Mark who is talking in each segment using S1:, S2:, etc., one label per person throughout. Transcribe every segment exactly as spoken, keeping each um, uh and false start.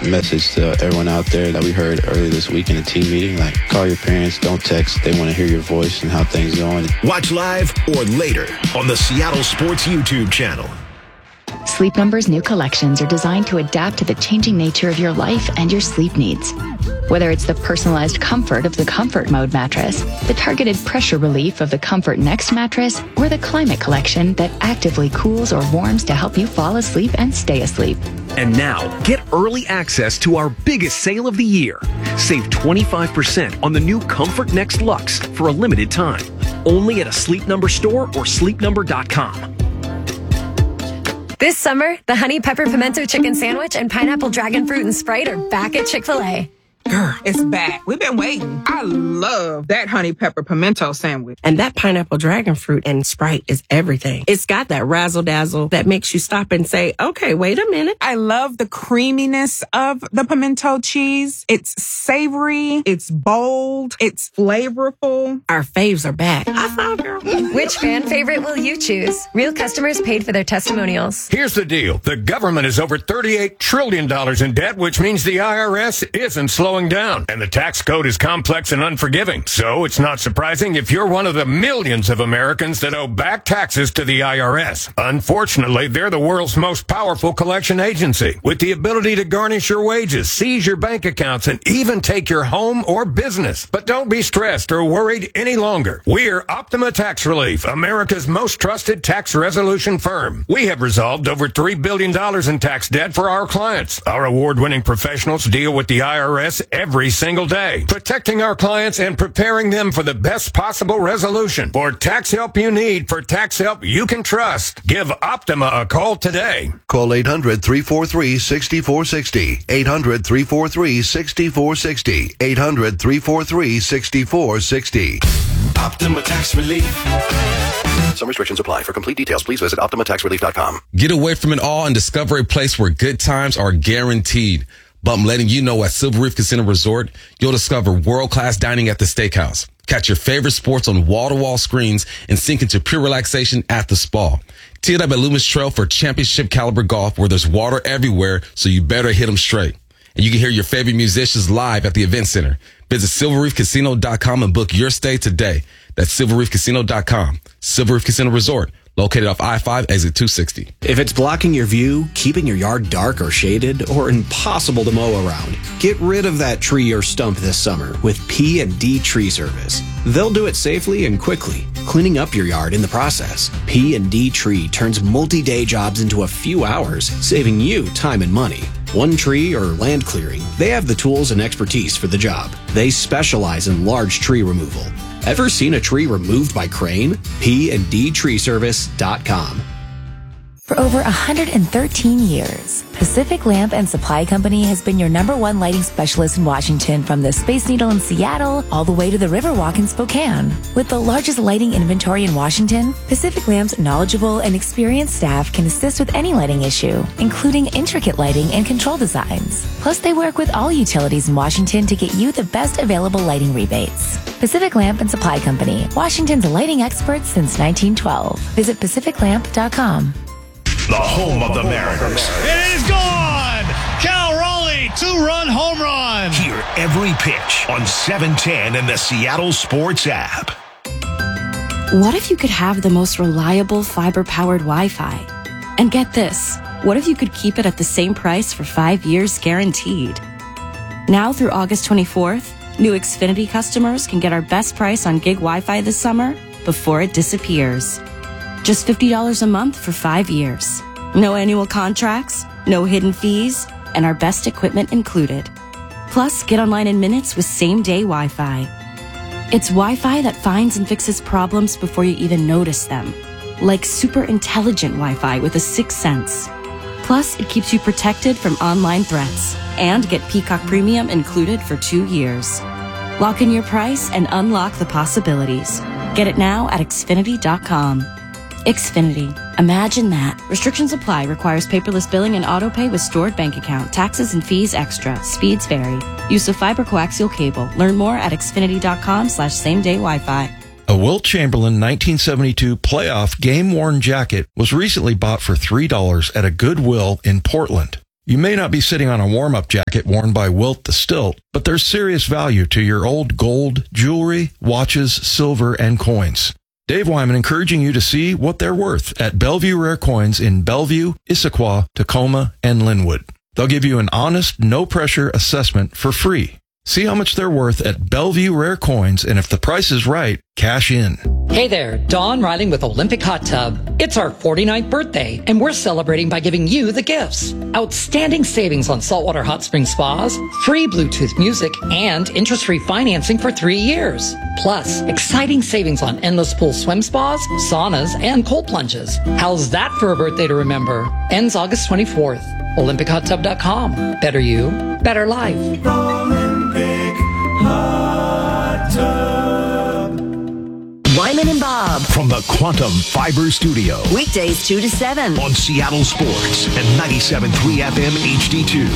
S1: message to everyone out there that we heard earlier this week in the team meeting. Like, call your parents, don't text. They want to hear your voice and how things are going.
S2: Watch live or later on the Seattle Sports YouTube channel.
S3: Sleep Number's new collections are designed to adapt to the changing nature of your life and your sleep needs. Whether it's the personalized comfort of the Comfort Mode mattress, the targeted pressure relief of the Comfort Next mattress, or the Climate Collection that actively cools or warms to help you fall asleep and stay asleep.
S4: And now, get early access to our biggest sale of the year. Save twenty-five percent on the new Comfort Next Luxe for a limited time. Only at a Sleep Number store or sleep number dot com.
S5: This summer, the Honey Pepper Pimento Chicken Sandwich and Pineapple Dragon Fruit and Sprite are back at Chick-fil-A.
S6: Girl, it's back. We've been waiting. I love that honey pepper pimento sandwich.
S7: And that pineapple dragon fruit and Sprite is everything. It's got that razzle dazzle that makes you stop and say, okay, wait a minute.
S6: I love the creaminess of the pimento cheese. It's savory. It's bold. It's flavorful.
S7: Our faves are back. I saw, girl.
S5: Which fan favorite will you choose? Real customers paid for their testimonials.
S8: Here's the deal. The government is over thirty-eight trillion dollars in debt, which means the I R S isn't slowing down. And the tax code is complex and unforgiving. So it's not surprising if you're one of the millions of Americans that owe back taxes to the I R S. Unfortunately, they're the world's most powerful collection agency, with the ability to garnish your wages, seize your bank accounts, and even take your home or business. But don't be stressed or worried any longer. We're Optima Tax Relief, America's most trusted tax resolution firm. We have resolved over three billion dollars in tax debt for our clients. Our award-winning professionals deal with the I R S every single day, protecting our clients and preparing them for the best possible resolution. For tax help you need, for tax help you can trust, give Optima a call today.
S9: Call eight hundred, three four three, six four six zero, eight hundred, three four three, six four six zero, eight hundred, three four three, six four six zero.
S2: Optima Tax Relief.
S9: Some restrictions apply. For complete details, please visit optima tax relief dot com.
S10: Get away from it all and discover a place where good times are guaranteed. But I'm letting you know at Silver Reef Casino Resort, you'll discover world-class dining at the steakhouse. Catch your favorite sports on wall-to-wall screens and sink into pure relaxation at the spa. Tee it up at Loomis Trail for championship caliber golf where there's water everywhere, so you better hit them straight. And you can hear your favorite musicians live at the event center. Visit silver reef casino dot com and book your stay today. That's silver reef casino dot com. Silver Reef Casino Resort, located off I five, exit two sixty.
S11: If it's blocking your view, keeping your yard dark or shaded, or impossible to mow around, get rid of that tree or stump this summer with P and D Tree Service. They'll do it safely and quickly, cleaning up your yard in the process. P and D Tree turns multi-day jobs into a few hours, saving you time and money. One tree or land clearing, they have the tools and expertise for the job. They specialize in large tree removal. Ever seen a tree removed by crane? P and D Tree Service dot com.
S12: For over one hundred thirteen years, Pacific Lamp and Supply Company has been your number one lighting specialist in Washington, from the Space Needle in Seattle all the way to the Riverwalk in Spokane. With the largest lighting inventory in Washington, Pacific Lamp's knowledgeable and experienced staff can assist with any lighting issue, including intricate lighting and control designs. Plus, they work with all utilities in Washington to get you the best available lighting rebates. Pacific Lamp and Supply Company, Washington's lighting experts since nineteen twelve. Visit pacific lamp dot com.
S2: The home of the Mariners.
S13: It is gone! Cal Raleigh, two-run home run!
S2: Hear every pitch on seven ten and the Seattle Sports app.
S14: What if you could have the most reliable fiber-powered Wi-Fi? And get this, what if you could keep it at the same price for five years guaranteed? Now through August twenty-fourth, new Xfinity customers can get our best price on gig Wi-Fi this summer before it disappears. Just fifty dollars a month for five years. No annual contracts, no hidden fees, and our best equipment included. Plus, get online in minutes with same-day Wi-Fi. It's Wi-Fi that finds and fixes problems before you even notice them. Like super intelligent Wi-Fi with a sixth sense. Plus, it keeps you protected from online threats. And get Peacock Premium included for two years. Lock in your price and unlock the possibilities. Get it now at Xfinity dot com. Xfinity. Imagine that. Restrictions apply. Requires paperless billing and autopay with stored bank account. Taxes and fees extra. Speeds vary. Use of fiber coaxial cable. Learn more at Xfinity dot com slash same day Wi-Fi.
S15: A Wilt Chamberlain nineteen seventy-two playoff game-worn jacket was recently bought for three dollars at a Goodwill in Portland. You may not be sitting on a warm-up jacket worn by Wilt the Stilt, but there's serious value to your old gold, jewelry, watches, silver, and coins. Dave Wyman encouraging you to see what they're worth at Bellevue Rare Coins in Bellevue, Issaquah, Tacoma, and Linwood. They'll give you an honest, no-pressure assessment for free. See how much they're worth at Bellevue Rare Coins, and if the price is right, cash in.
S16: Hey there, Dawn Riding with Olympic Hot Tub. It's our forty-ninth birthday, and we're celebrating by giving you the gifts. Outstanding savings on saltwater hot spring spas, free Bluetooth music, and interest-free financing for three years. Plus, exciting savings on endless pool swim spas, saunas, and cold plunges. How's that for a birthday to remember? Ends August twenty-fourth. Olympic Hot Tub dot com. Better you, better life.
S2: Olympic Hot Tub.
S17: Wyman and Bob.
S2: From the Quantum Fiber Studio.
S17: Weekdays two to seven.
S2: On Seattle Sports and ninety-seven point three F M H D two.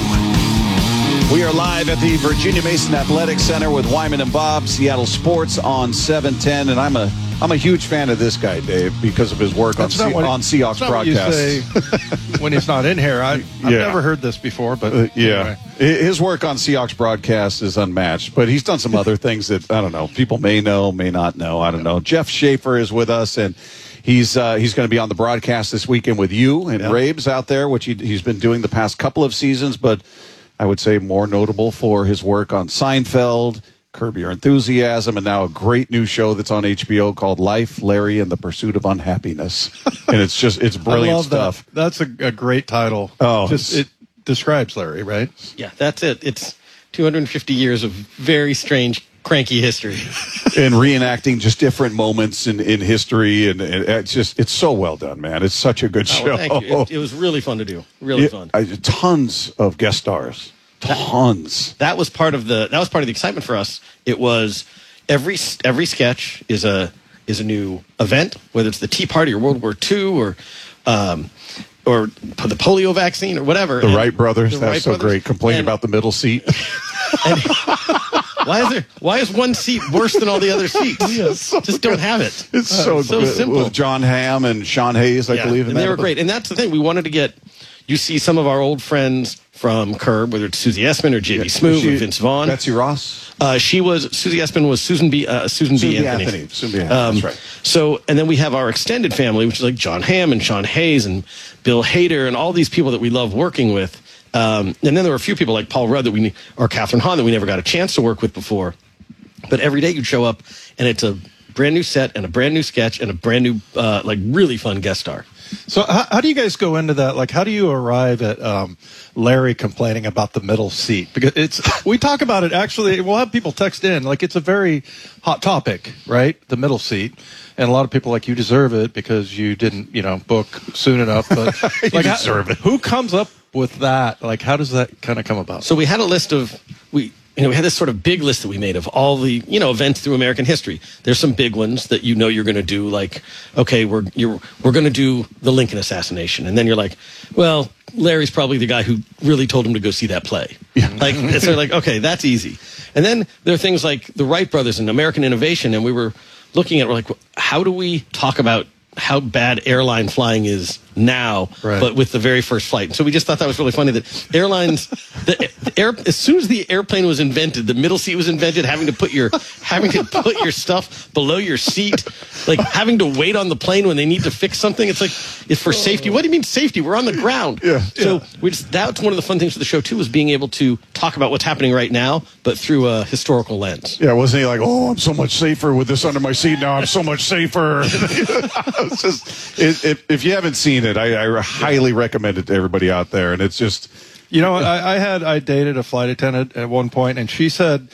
S18: We are live at the Virginia Mason Athletic Center with Wyman and Bob, Seattle Sports on seven ten, and I'm a I'm a huge fan of this guy, Dave, because of his work on, C-
S19: what,
S18: on Seahawks
S19: that's
S18: broadcasts.
S19: Not what you say when he's not in here. I, I've
S18: yeah.
S19: never heard this before, but
S18: uh, yeah,
S19: anyway.
S18: His work on Seahawks broadcasts is unmatched. But he's done some other things that I don't know. People may know, may not know. I don't know. Jeff Schaefer is with us, and he's uh, he's going to be on the broadcast this weekend with you and yep. Rabes out there, which he, he's been doing the past couple of seasons, but I would say more notable for his work on Seinfeld, Curb Your Enthusiasm, and now a great new show that's on H B O called Life, Larry, and the Pursuit of Unhappiness. And it's just, it's brilliant
S19: I love
S18: stuff.
S19: That. That's a, a great title.
S18: Oh,
S19: just, it describes Larry, right?
S20: Yeah, that's it. It's two hundred fifty years of very strange, cranky history.
S18: And reenacting just different moments in, in history. And, and it's just, it's so well done, man. It's such a good
S20: oh,
S18: show.
S20: Well, thank you. It, it was really fun to do. Really
S18: yeah,
S20: fun.
S18: I, tons of guest stars. Tons.
S20: That, that was part of the that was part of the excitement for us. It was every every sketch is a is a new event, whether it's the Tea Party or World War Two or um, or the polio vaccine or whatever.
S18: The and Wright brothers,
S20: the
S18: that's
S20: Wright
S18: so
S20: brothers.
S18: great. Complain
S20: and,
S18: about the middle seat.
S20: And, why is there? Why is one seat worse than all the other seats?
S18: Yeah, so
S20: Just don't have it.
S18: It's
S20: uh,
S18: so,
S20: so
S18: good.
S20: simple.
S18: With John Hamm and Sean Hayes, I
S20: yeah,
S18: believe. In
S20: and
S18: that
S20: they were
S18: episode.
S20: great. And that's the thing. We wanted to get. You see some of our old friends from Curb, whether it's Susie Essman or J B.
S18: Yeah.
S20: Smoove
S18: She,
S20: or Vince Vaughn.
S18: Betsy Ross.
S20: Uh, she was Susie Essman was Susan B. Uh, Susan,
S18: Susan
S20: B.
S18: B.
S20: Anthony.
S18: Anthony. Susan B. Anthony.
S20: Um,
S18: that's right.
S20: So, and then we have our extended family, which is like John Hamm and Sean Hayes and Bill Hader and all these people that we love working with. Um, and then there were a few people like Paul Rudd that we or Catherine Hahn that we never got a chance to work with before. But every day you'd show up, and it's a brand new set and a brand new sketch and a brand new, uh, like, really fun guest star.
S19: So how, how do you guys go into that? Like, how do you arrive at um, Larry complaining about the middle seat? Because it's we talk about it, actually, we'll have people text in. Like, it's a very hot topic, right? The middle seat. And a lot of people like, you deserve it because you didn't, you know, book soon enough. But like,
S18: you deserve
S19: how,
S18: it.
S19: Who comes up with that? Like, how does that kind of come about?
S20: So we had a list of... we. You know, we had this sort of big list that we made of all the, you know, events through American history. There's some big ones that you know you're going to do, like, okay, we're you're we're going to do the Lincoln assassination, and then you're like, well, Larry's probably the guy who really told him to go see that play. Yeah. Like, so like, okay, that's easy. And then there are things like the Wright brothers and American innovation, and we were looking at, we're like, how do we talk about how bad airline flying is now,
S19: right.
S20: but with the very first flight. And so we just thought that was really funny that airlines, the, the air, as soon as the airplane was invented, the middle seat was invented, having to put your having to put your stuff below your seat, like having to wait on the plane when they need to fix something. It's like, it's for safety. What do you mean safety? We're on the ground.
S18: Yeah.
S20: So
S18: yeah.
S20: we just, that's one of the fun things for the show too, is being able to talk about what's happening right now, but through a historical lens.
S18: Yeah, wasn't he like, oh, I'm so much safer with this under my seat now. I'm so much safer. It's just, it, it, if you haven't seen it, I, I highly recommend it to everybody out there. And it's just,
S19: you know, I, I had I dated a flight attendant at one point, and she said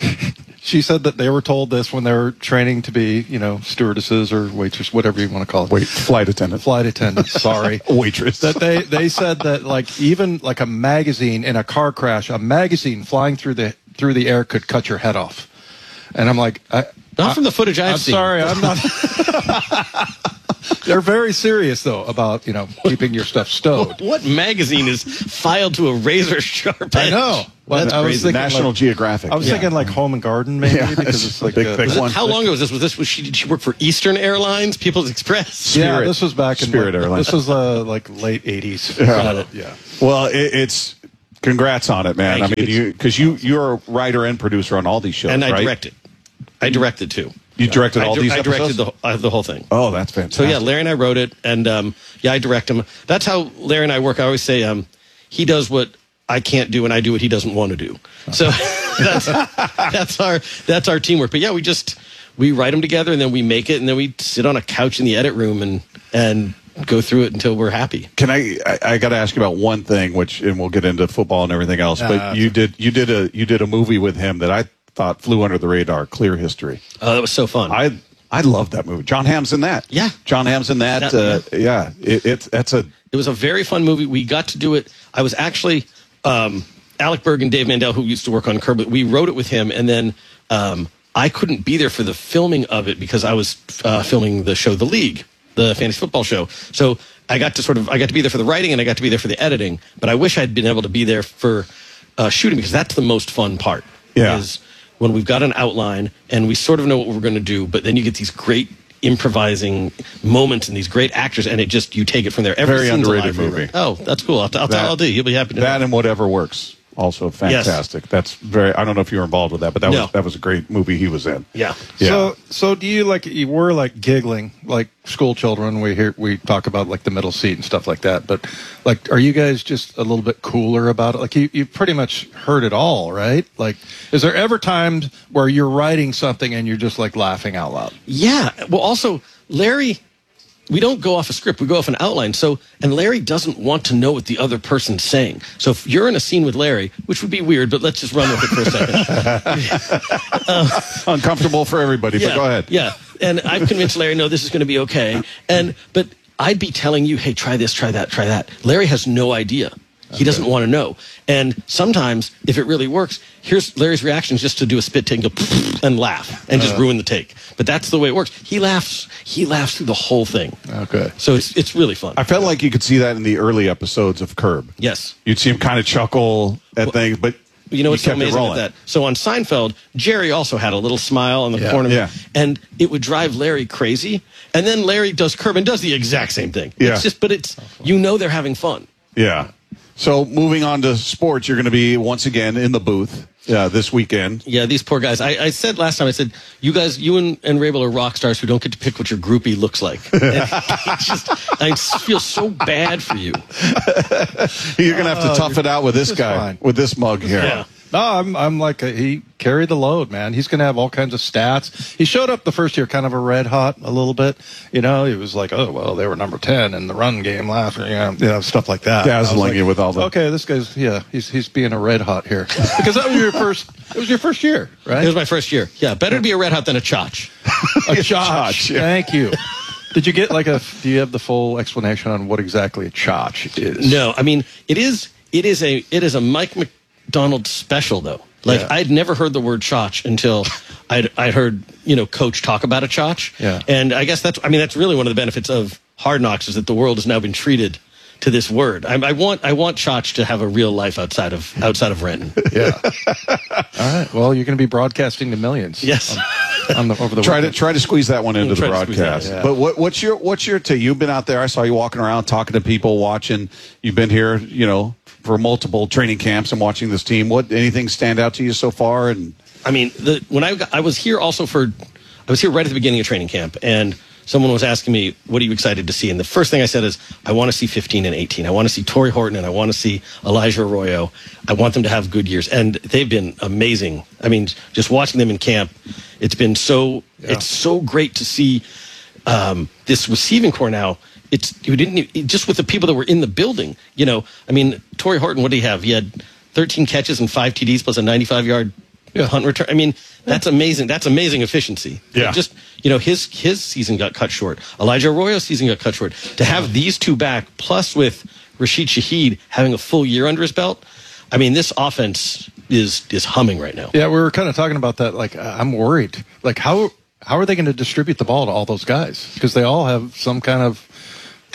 S19: she said that they were told this when they were training to be, you know, stewardesses or waitress, whatever you want to call it.
S18: Wait, flight attendant.
S19: Flight attendant. Sorry,
S18: waitress.
S19: That they they said that like even like a magazine in a car crash, a magazine flying through the through the air could cut your head off. And I'm like, I,
S20: not
S19: I,
S20: from the footage I've
S19: I'm
S20: seen.
S19: Sorry, I'm not. They're very serious, though, about, you know, keeping your stuff stowed.
S20: What magazine is filed to a razor sharp edge?
S19: I know. Well,
S18: That's
S19: I was
S18: crazy.
S19: thinking
S18: National
S19: like-
S18: Geographic.
S19: I was
S18: Yeah.
S19: thinking like Home and Garden, maybe,
S18: Yeah,
S19: because
S18: it's
S19: it's like
S18: big,
S19: a-
S18: big
S20: Was it-
S18: one.
S20: how long ago was this? Was this was she? Did she work for Eastern Airlines, People's Express?
S19: Yeah, this was back in
S18: Spirit
S19: like,
S18: Airlines.
S19: This was uh, like late eighties.
S18: Yeah.
S19: yeah.
S18: Well, it, it's congrats on it, man.
S20: Thank
S18: I mean,
S20: you.
S18: you because you you're a writer and producer on all these shows,
S20: And I
S18: right?
S20: directed. I directed too.
S18: You directed
S20: I
S18: all
S20: di-
S18: these
S20: I directed
S18: episodes?
S20: the, uh, the whole thing.
S18: Oh, that's fantastic.
S20: So yeah, Larry and I wrote it, and um, yeah, I direct him. That's how Larry and I work. I always say um, he does what I can't do, and I do what he doesn't want to do. So that's that's our that's our teamwork. But yeah, we just we write them together, and then we make it, and then we sit on a couch in the edit room and and go through it until we're happy.
S18: Can I? I, I got to ask you about one thing, which, and we'll get into football and everything else.
S20: Uh,
S18: But you did you did a you did a movie with him that I thought flew under the radar. Clear History.
S20: Oh, that was so fun.
S18: I I love that movie. John Hamm's in that.
S20: Yeah,
S18: John Hamm's in that.
S20: That-
S18: uh, yeah, it, it's that's a.
S20: It was a very fun movie. We got to do it. I was actually um, Alec Berg and Dave Mandel, who used to work on Curb. We wrote it with him, and then um, I couldn't be there for the filming of it because I was uh, filming the show, The League, the fantasy football show. So I got to sort of I got to be there for the writing, and I got to be there for the editing. But I wish I'd been able to be there for uh, shooting, because that's the most fun part.
S18: Yeah.
S20: Is when we've got an outline and we sort of know what we're going to do, but then you get these great improvising moments and these great actors, and it just you take it from there. Every
S18: Very
S20: scene's
S18: underrated
S20: alive.
S18: movie.
S20: Oh, that's cool. I'll, I'll,
S18: That-
S20: I'll do. You'll be happy to know.
S18: That and Whatever Works. Also fantastic. That's very. I don't know if you were involved with that, but that
S20: No.
S18: was that was a great movie he was in.
S20: Yeah.
S18: Yeah.
S19: So, so do you like? You were like giggling, like school children. We hear we talk about like the middle seat and stuff like that. But like, are you guys just a little bit cooler about it? Like, you you pretty much heard it all, right? Like, is there ever times where you're writing something and you're just like laughing out loud?
S20: Yeah. Well, also, Larry, we don't go off a script. We go off an outline. So, and Larry doesn't want to know what the other person's saying. So if you're in a scene with Larry, which would be weird, but let's just run with it for a second. uh,
S18: Uncomfortable for everybody,
S20: yeah,
S18: but go ahead.
S20: Yeah. And I've convinced Larry, no, this is going to be okay. And, but I'd be telling you, hey, try this, try that, try that. Larry has no idea. He doesn't want to know. And sometimes, if it really works, here's Larry's reaction is just to do a spit take and go and laugh and just
S19: Uh.
S20: ruin the take. But that's the way it works. He laughs. He laughs through the whole thing.
S19: Okay.
S20: So it's it's really fun.
S18: I felt like you could see that in the early episodes of Curb.
S20: Yes.
S18: You'd see him kind of chuckle at things, but
S20: You know what's so
S18: kept it
S20: amazing
S18: rolling.
S20: about that? So on Seinfeld, Jerry also had a little smile on the
S18: Yeah.
S20: corner,
S18: Yeah.
S20: and it would drive Larry crazy. And then Larry does Curb and does the exact same thing.
S18: Yeah.
S20: It's just, but it's you know they're having fun.
S18: Yeah. So moving on to sports, you're going to be once again in the booth uh, this weekend.
S20: Yeah, these poor guys. I, I said last time, I said, you guys, you and, and Rabel are rock stars who don't get to pick what your groupie looks like. It's just, I feel so bad for you.
S18: You're going to have to
S19: Oh,
S18: tough it out with this
S19: it's
S18: guy,
S19: fine.
S18: with this mug here.
S20: Yeah.
S19: No, I'm I'm like a, he carried the load, man. He's going to have all kinds of stats. He showed up the first year kind of a red hot a little bit. You know, he was like, oh well, they were number ten in the run game last year, you know, you know stuff like that. I was
S18: Dazzling
S19: like,
S18: you with all the.
S19: Okay, this guy's yeah, he's he's being a red hot here because that was your first. It was your first year, right?
S20: It was my first year. Yeah, better to be a red hot than a chotch.
S19: A chotch.
S18: yeah.
S19: Thank you. Did you get like a? Do you have the full explanation on what exactly a chotch is?
S20: No, I mean it is it is a it is a Mike McDonald special though. Like
S19: Yeah.
S20: I'd never heard the word chotch until I'd I'd heard you know Coach talk about a chotch.
S19: Yeah.
S20: And I guess that's I mean that's really one of the benefits of Hard Knocks is that the world has now been treated to this word. I, I want I want chotch to have a real life outside of outside of Renton.
S19: Yeah. All right. Well, you're going to be broadcasting to millions.
S20: Yes.
S19: On, on the, over the
S18: Try to
S19: weekend.
S18: try to squeeze that one into
S20: We'll
S18: the
S20: try to squeeze that,
S18: broadcast.
S19: yeah.
S18: But what, what's your what's your take? You've been out there. I saw you walking around, talking to people, watching. You've been here, you know, for multiple training camps and watching this team. What anything stand out to you so far? And
S20: I mean, the, when I got, I was here also for, I was here right at the beginning of training camp, and someone was asking me, "What are you excited to see?" And the first thing I said is, "I want to see fifteen and eighteen. I want to see Torrey Horton, and I want to see Elijah Arroyo. I want them to have good years." And they've been amazing. I mean, just watching them in camp, it's been so.
S19: Yeah.
S20: It's so great to see um, this receiving core now. It's you didn't it, just with the people that were in the building. You know, I mean, Torrey Horton. What did he have? He had thirteen catches and five T Ds plus a ninety-five yard
S19: Yeah.
S20: punt return. I mean, that's amazing. That's amazing efficiency.
S18: Yeah.
S20: Just you know, his his season got cut short. Elijah Arroyo's season got cut short. To have these two back, plus with Rashid Shaheed having a full year under his belt, I mean, this offense is is humming right now.
S19: Yeah, we were kind of talking about that. Like, uh, I'm worried. Like, how how are they going to distribute the ball to all those guys? Because they all have some kind of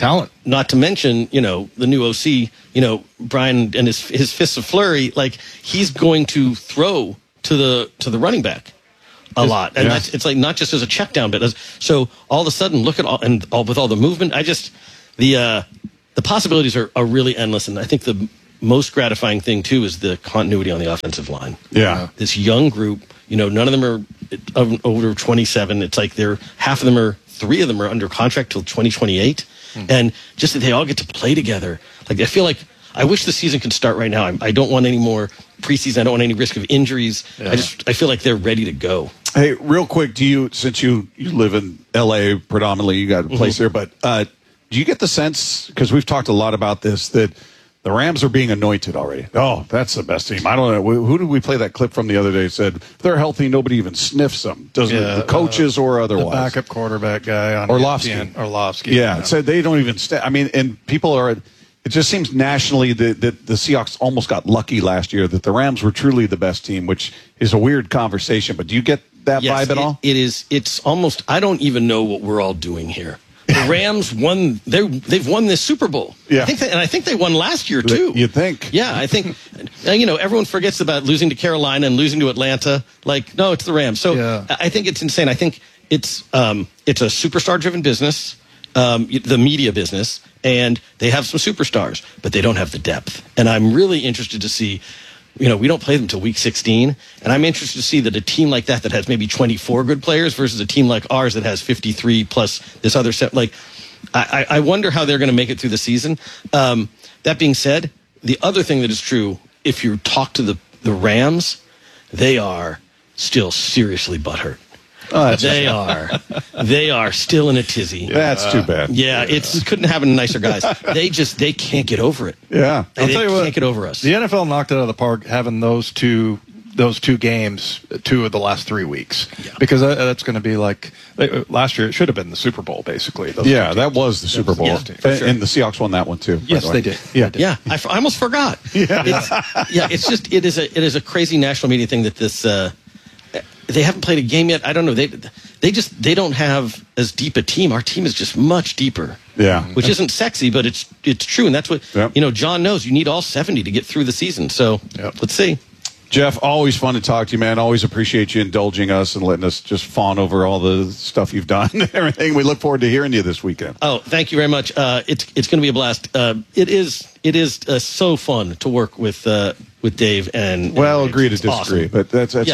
S19: talent.
S20: Not to mention, you know, the new O C, you know, Brian and his his fists of flurry, like he's going to throw to the to the running back a lot, and
S18: yeah.
S20: that's, it's like not just as a check down, but as so all of a sudden, look at all and all with all the movement. I just the uh, the possibilities are, are really endless, and I think the most gratifying thing too is the continuity on the offensive line.
S18: Yeah,
S20: this young group, you know, none of them are over twenty-seven. It's like they're half of them are three of them are under contract till twenty twenty-eight, mm. and just that they all get to play together. Like I feel like I wish the season could start right now. I, I don't want any more preseason. I don't want any risk of injuries. Yeah. I just I feel like they're ready to go.
S18: Hey, real quick, do you since you you live in L A predominantly, you got a place mm-hmm. there, but uh, do you get the sense, because we've talked a lot about this, that the Rams are being anointed already? Oh, that's the best team. I don't know. Who did we play that clip from the other day? It said, if they're healthy, nobody even sniffs them. Doesn't
S19: yeah,
S18: the coaches uh, or otherwise?
S19: The backup quarterback guy on
S18: Orlovsky.
S19: Orlovsky.
S18: Yeah,
S19: yeah.
S18: said they don't even st- I mean, and people are, it just seems nationally that, that the Seahawks almost got lucky last year, that the Rams were truly the best team, which is a weird conversation. But do you get that
S20: yes,
S18: vibe at
S20: it,
S18: all?
S20: It is. It's almost, I don't even know what we're all doing here. The Rams won. They they've won this Super Bowl.
S18: Yeah,
S20: I think they, and I think they won last year too.
S18: You think?
S20: Yeah, I think. You know, everyone forgets about losing to Carolina and losing to Atlanta. Like, no, it's the Rams. So
S19: yeah.
S20: I think it's insane. I think it's um, it's a superstar-driven business, um, the media business, and they have some superstars, but they don't have the depth. And I'm really interested to see. You know, we don't play them till week sixteen, and I'm interested to see that a team like that that has maybe twenty-four good players versus a team like ours that has fifty-three plus this other set. Like, I, I wonder how they're going to make it through the season. Um, that being said, the other thing that is true, if you talk to the, the Rams, they are still seriously butthurt.
S18: Oh,
S20: they are. They are still in a tizzy.
S18: That's too bad.
S20: Yeah, yeah. It's couldn't happen to nicer guys. They just they can't get over it.
S18: Yeah,
S20: they,
S19: I'll
S20: they
S19: tell you
S20: can't
S19: what,
S20: get over us.
S19: The N F L knocked it out of the park having those two those two games, two of the last three weeks, yeah. because that, that's going to be like last year. It should have been the Super Bowl, basically. Those
S18: yeah, that was the Super Bowl,
S20: yeah,
S18: and,
S20: sure.
S18: and the Seahawks won that one too.
S19: Yes,
S18: the
S19: they did.
S18: Yeah,
S19: they did.
S20: yeah. I, I almost forgot.
S18: Yeah,
S20: it's, yeah. It's just it is a it is a crazy national media thing that this. Uh, They haven't played a game yet. I don't know. They they just they don't have as deep a team. Our team is just much deeper.
S18: Yeah,
S20: which isn't sexy, but it's it's true, and that's what
S18: yep.
S20: you know. John knows you need all seventy to get through the season. So yep. let's see.
S18: Jeff, always fun to talk to you, man. Always appreciate you indulging us and letting us just fawn over all the stuff you've done and everything. We look forward to hearing you this weekend.
S20: Oh, thank you very much. Uh, it's it's going to be a blast. Uh, it is it is uh, so fun to work with uh, with Dave and.
S18: Well,
S20: and
S18: agree to
S20: it's
S18: disagree,
S20: awesome.
S18: but that's that's
S20: yeah.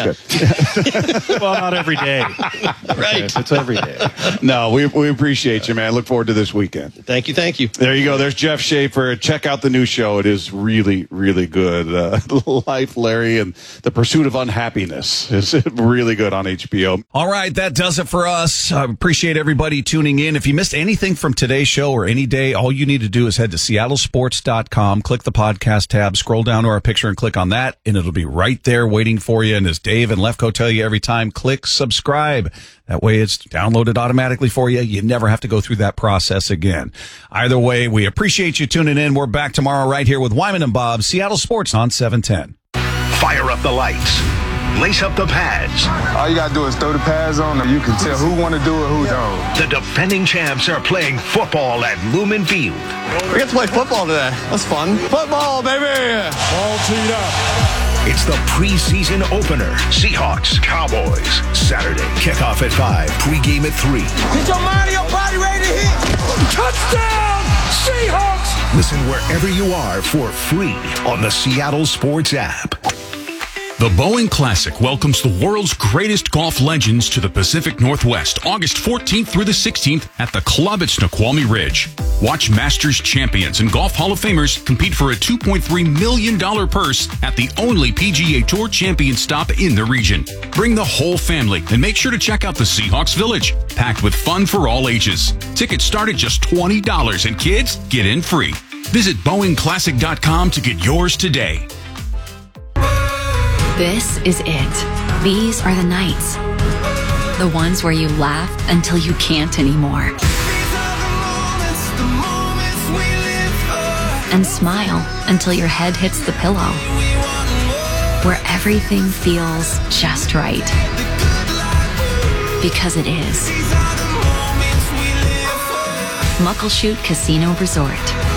S18: good.
S19: Well, not every day,
S20: right?
S19: It's every day.
S18: No, we we appreciate you, man. Look forward to this weekend.
S20: Thank you, thank you.
S18: There you go. There's Jeff Schaefer. Check out the new show. It is really, really good. Uh, Life, Larry, and the Pursuit of Unhappiness is really good on H B O.
S21: All right, that does it for us. I appreciate everybody tuning in. If you missed anything from today's show or any day, all you need to do is head to seattle sports dot com, click the podcast tab, scroll down to our picture and click on that, and it'll be right there waiting for you. And as Dave and Lefko tell you every time, click subscribe. That way it's downloaded automatically for you. You never have to go through that process again. Either way, we appreciate you tuning in. We're back tomorrow right here with Wyman and Bob, Seattle Sports on seven ten.
S2: Fire up the lights. Lace up the pads.
S22: All you got to do is throw the pads on and you can tell who want to do it, who don't.
S2: The defending champs are playing football at Lumen Field.
S22: We get to play football today. That's fun. Football, baby!
S2: All teed up. It's the preseason opener. Seahawks, Cowboys. Saturday, kickoff at five, pregame at three.
S23: Get your mind and your body ready to hit. Touchdown, Seahawks!
S2: Listen wherever you are for free on the Seattle Sports app.
S24: The Boeing Classic welcomes the world's greatest golf legends to the Pacific Northwest, August fourteenth through the sixteenth at the club at Snoqualmie Ridge. Watch Masters champions and Golf Hall of Famers compete for a two point three million dollars purse at the only P G A Tour champion stop in the region. Bring the whole family and make sure to check out the Seahawks Village, packed with fun for all ages. Tickets start at just twenty dollars and kids get in free. Visit boeing classic dot com to get yours today.
S25: This is it. These are the nights. The ones where you laugh until you can't anymore. And smile until your head hits the pillow. Where everything feels just right. Because it is. Muckleshoot Casino Resort.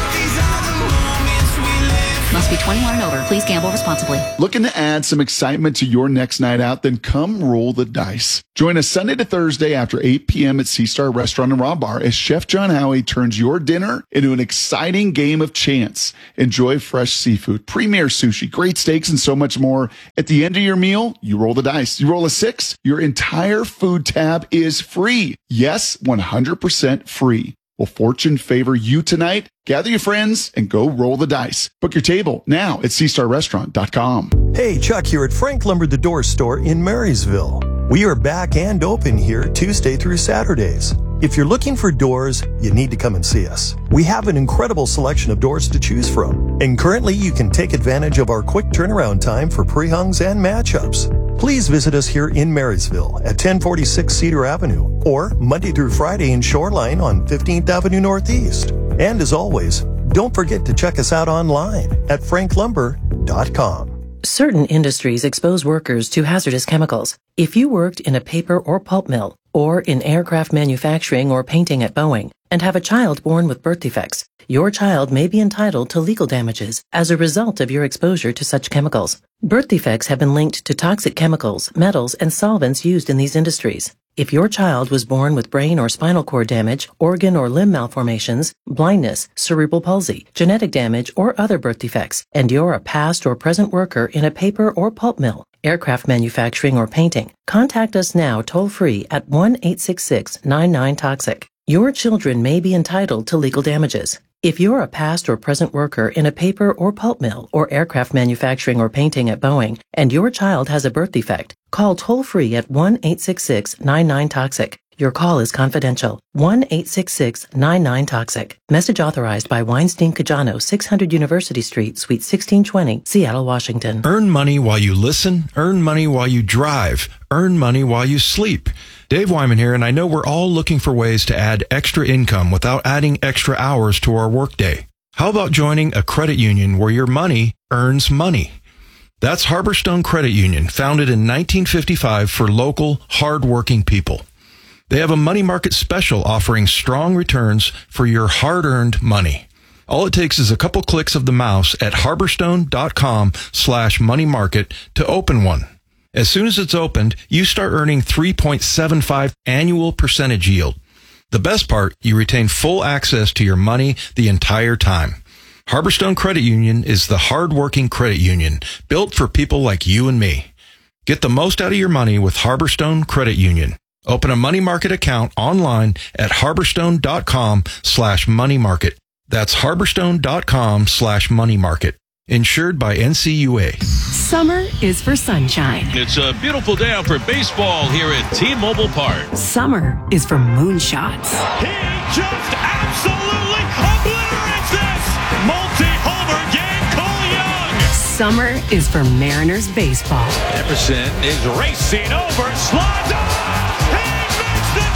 S25: Must be twenty-one and over. Please gamble responsibly.
S1: Looking to add some excitement to your next night out? Then come roll the dice. Join us Sunday to Thursday after eight p.m. at Sea Star Restaurant and Raw Bar as Chef John Howie turns your dinner into an exciting game of chance. Enjoy fresh seafood, premier sushi, great steaks, and so much more. At the end of your meal, you roll the dice. You roll a six, your entire food tab is free. Yes, one hundred percent free. Will fortune favor you tonight? Gather your friends and go roll the dice. Book your table now at sea star restaurant dot com.
S3: Hey, Chuck here at Frank Lumber the Door Store in Marysville. We are back and open here Tuesday through Saturdays. If you're looking for doors, you need to come and see us. We have an incredible selection of doors to choose from. And currently, you can take advantage of our quick turnaround time for pre-hungs and matchups. Please visit us here in Marysville at ten forty-six Cedar Avenue or Monday through Friday in Shoreline on fifteenth Avenue Northeast. And as always, don't forget to check us out online at frank lumber dot com.
S4: Certain industries expose workers to hazardous chemicals. If you worked in a paper or pulp mill, or in aircraft manufacturing or painting at Boeing, and have a child born with birth defects, your child may be entitled to legal damages as a result of your exposure to such chemicals. Birth defects have been linked to toxic chemicals, metals, and solvents used in these industries. If your child was born with brain or spinal cord damage, organ or limb malformations, blindness, cerebral palsy, genetic damage, or other birth defects, and you're a past or present worker in a paper or pulp mill, aircraft manufacturing, or painting, contact us now toll-free at one eight six six nine nine toxic. Your children may be entitled to legal damages. If you're a past or present worker in a paper or pulp mill or aircraft manufacturing or painting at Boeing, and your child has a birth defect, call toll-free at one eight six six nine nine toxic. Your call is confidential. one eight six six nine nine toxic. Message authorized by Weinstein Cajano, six hundred University Street, Suite sixteen twenty, Seattle, Washington.
S15: Earn money while you listen. Earn money while you drive. Earn money while you sleep. Dave Wyman here, and I know we're all looking for ways to add extra income without adding extra hours to our workday. How about joining a credit union where your money earns money? That's Harborstone Credit Union, founded in nineteen fifty-five for local, hard-working people. They have a money market special offering strong returns for your hard-earned money. All it takes is a couple clicks of the mouse at harborstone.com slash money market to open one. As soon as it's opened, you start earning three point seven five annual percentage yield. The best part, you retain full access to your money the entire time. Harborstone Credit Union is the hard-working credit union built for people like you and me. Get the most out of your money with Harborstone Credit Union. Open a money market account online at harborstone.com slash money market. That's harborstone.com slash money market. Insured by N C U A.
S6: Summer is for sunshine.
S13: It's a beautiful day out for baseball here at T-Mobile Park.
S6: Summer is for moonshots.
S13: He just absolutely obliterates this! Multi-homer game, Cole Young!
S6: Summer is for Mariners baseball.
S13: Emerson is racing over, slides on! He makes the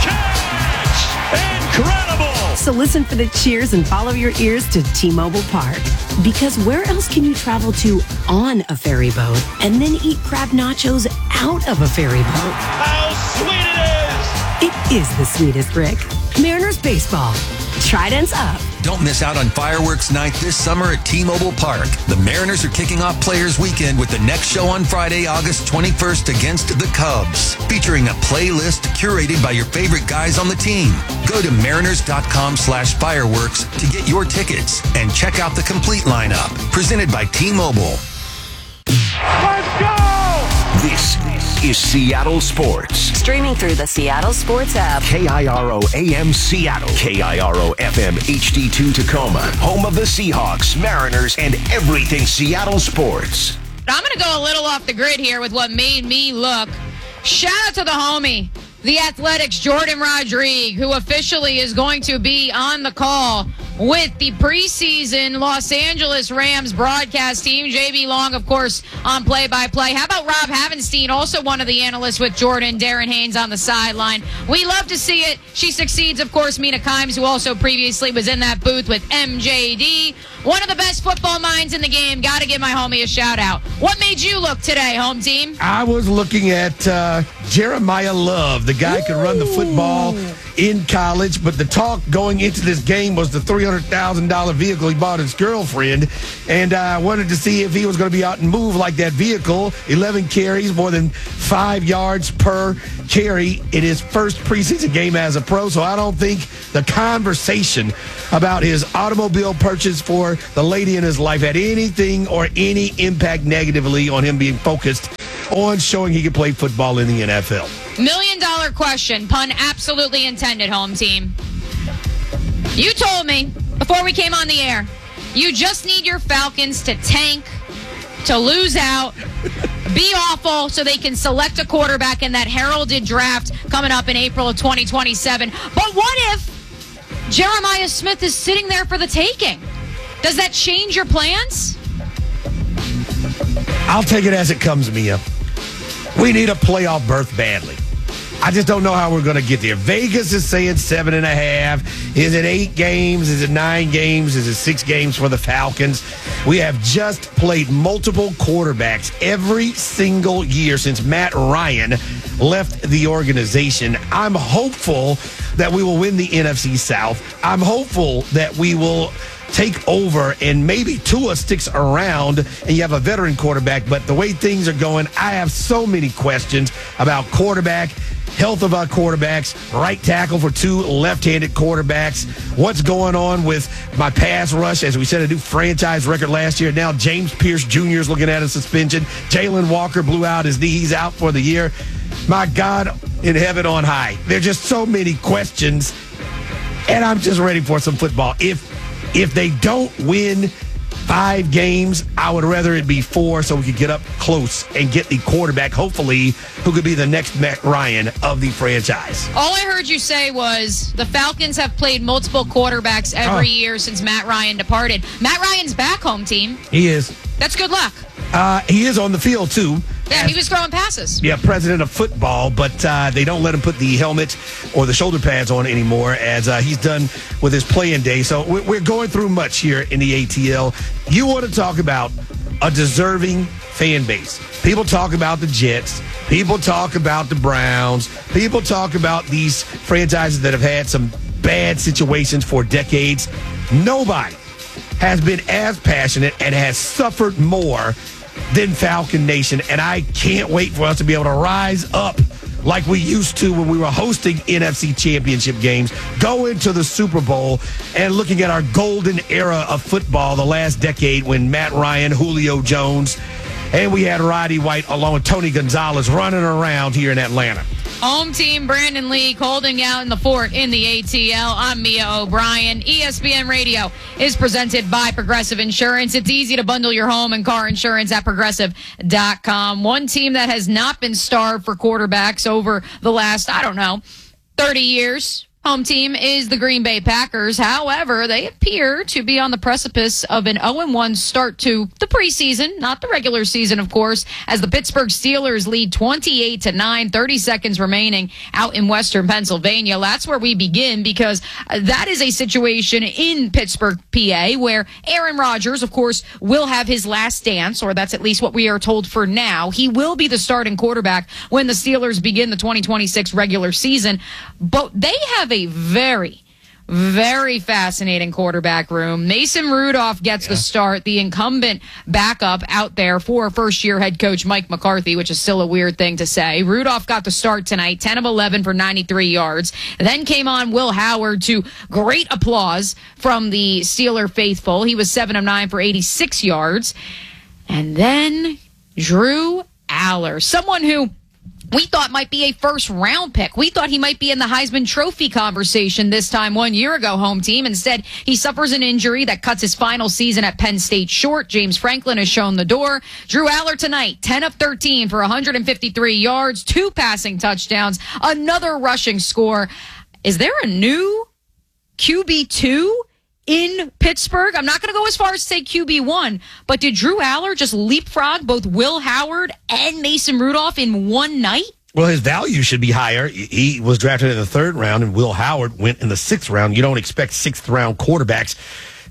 S13: catch! Incredible!
S6: So listen for the cheers and follow your ears to T-Mobile Park. Because where else can you travel to on a ferry boat and then eat crab nachos out of a ferry boat?
S13: How sweet it is!
S6: It is the sweetest, Rick. Mariners baseball. Tridents up.
S7: Don't miss out on fireworks night this summer at T-Mobile Park. The Mariners are kicking off Players Weekend with the next show on Friday, August twenty-first against the Cubs, featuring a playlist curated by your favorite guys on the team. Go to mariners.com slash fireworks to get your tickets and check out the complete lineup. Presented by T-Mobile.
S2: Let's go! This is Seattle Sports.
S17: Streaming through the Seattle Sports app.
S2: K I R O A M Seattle. K I R O F M H D two Tacoma. Home of the Seahawks, Mariners, and everything Seattle sports.
S26: I'm going to go a little off the grid here with what made me look. Shout out to the homie, the Athletics' Jordan Rodriguez, who officially is going to be on the call with the preseason Los Angeles Rams broadcast team. J B Long, of course, on play-by-play. How about Rob Havenstein, also one of the analysts with Jordan, Darren Haynes on the sideline. We love to see it. She succeeds, of course, Mina Kimes, who also previously was in that booth with M J D. One of the best football minds in the game. Got to give my homie a shout out. What made you look today, home team?
S5: I was looking at uh, Jeremiah Love. The guy could run the football in college, but the talk going into this game was the three hundred thousand dollars vehicle he bought his girlfriend. And I uh, wanted to see if he was going to be out and move like that vehicle. eleven carries, more than five yards per carry in his first preseason game as a pro. So I don't think the conversation about his automobile purchase for the lady in his life had anything or any impact negatively on him being focused on showing he could play football in the N F L.
S26: Million dollar question, pun absolutely intended, home team. You told me before we came on the air, you just need your Falcons to tank, to lose out, be awful so they can select a quarterback in that heralded draft coming up in April of twenty twenty-seven. But what if Jeremiah Smith is sitting there for the taking? Does that change your plans?
S5: I'll take it as it comes, Mia. We need a playoff berth badly. I just don't know how we're going to get there. Vegas is saying seven and a half. Is it eight games? Is it nine games? Is it six games for the Falcons? We have just played multiple quarterbacks every single year since Matt Ryan left the organization. I'm hopeful that we will win the N F C South. I'm hopeful that we will take over and maybe Tua sticks around and you have a veteran quarterback. But the way things are going, I have so many questions about quarterback, health of our quarterbacks, right tackle for two left-handed quarterbacks, what's going on with my pass rush, as we set a new franchise record last year. Now James Pierce Junior is looking at a suspension. Jalen Walker blew out his knee. He's out for the year. My God in heaven on high. There are just so many questions, and I'm just ready for some football. If If they don't win five games, I would rather it be four so we could get up close and get the quarterback, hopefully, who could be the next Matt Ryan of the franchise.
S26: All I heard you say was the Falcons have played multiple quarterbacks every oh. year since Matt Ryan departed. Matt Ryan's back, home team.
S5: He is.
S26: That's good luck.
S5: Uh, he is on the field, too.
S26: Yeah, he was throwing passes.
S5: Yeah, president of football, but uh, they don't let him put the helmet or the shoulder pads on anymore as uh, he's done with his playing day. So we're going through much here in the A T L. You want to talk about a deserving fan base. People talk about the Jets. People talk about the Browns. People talk about these franchises that have had some bad situations for decades. Nobody has been as passionate and has suffered more than Falcon Nation, and I can't wait for us to be able to rise up like we used to when we were hosting N F C championship games, go into the Super Bowl, and looking at our golden era of football, the last decade when Matt Ryan, Julio Jones, and we had Roddy White along with Tony Gonzalez running around here in Atlanta.
S26: Home team Brandon League holding out in the fort in the A T L. I'm Mia O'Brien. E S P N Radio is presented by Progressive Insurance. It's easy to bundle your home and car insurance at progressive dot com. One team that has not been starved for quarterbacks over the last, I don't know, thirty years. Home team is the Green Bay Packers. However, they appear to be on the precipice of an oh and one start to the preseason, not the regular season, of course, as the Pittsburgh Steelers lead twenty-eight to nine, thirty seconds remaining out in Western Pennsylvania. That's where we begin, because that is a situation in Pittsburgh, P A, where Aaron Rodgers, of course, will have his last dance, or that's at least what we are told for now. He will be the starting quarterback when the Steelers begin the twenty twenty-six regular season, but they have a A very, very fascinating quarterback room. Mason Rudolph gets yeah. the start, the incumbent backup out there for first-year head coach Mike McCarthy, which is still a weird thing to say. Rudolph got the start tonight, ten of eleven for ninety-three yards. Then came on Will Howard to great applause from the Steeler faithful. He was seven of nine for eighty-six yards. And then Drew Aller, someone who we thought might be a first-round pick. We thought he might be in the Heisman Trophy conversation this time one year ago, home team. Instead, he suffers an injury that cuts his final season at Penn State short. James Franklin has shown the door. Drew Aller tonight, ten of thirteen for one hundred fifty-three yards, two passing touchdowns, another rushing score. Is there a new Q B two in Pittsburgh? I'm not going to go as far as to say Q B one, but did Drew Aller just leapfrog both Will Howard and Mason Rudolph in one night?
S5: Well, his value should be higher. He was drafted in the third round, and Will Howard went in the sixth round. You don't expect sixth-round quarterbacks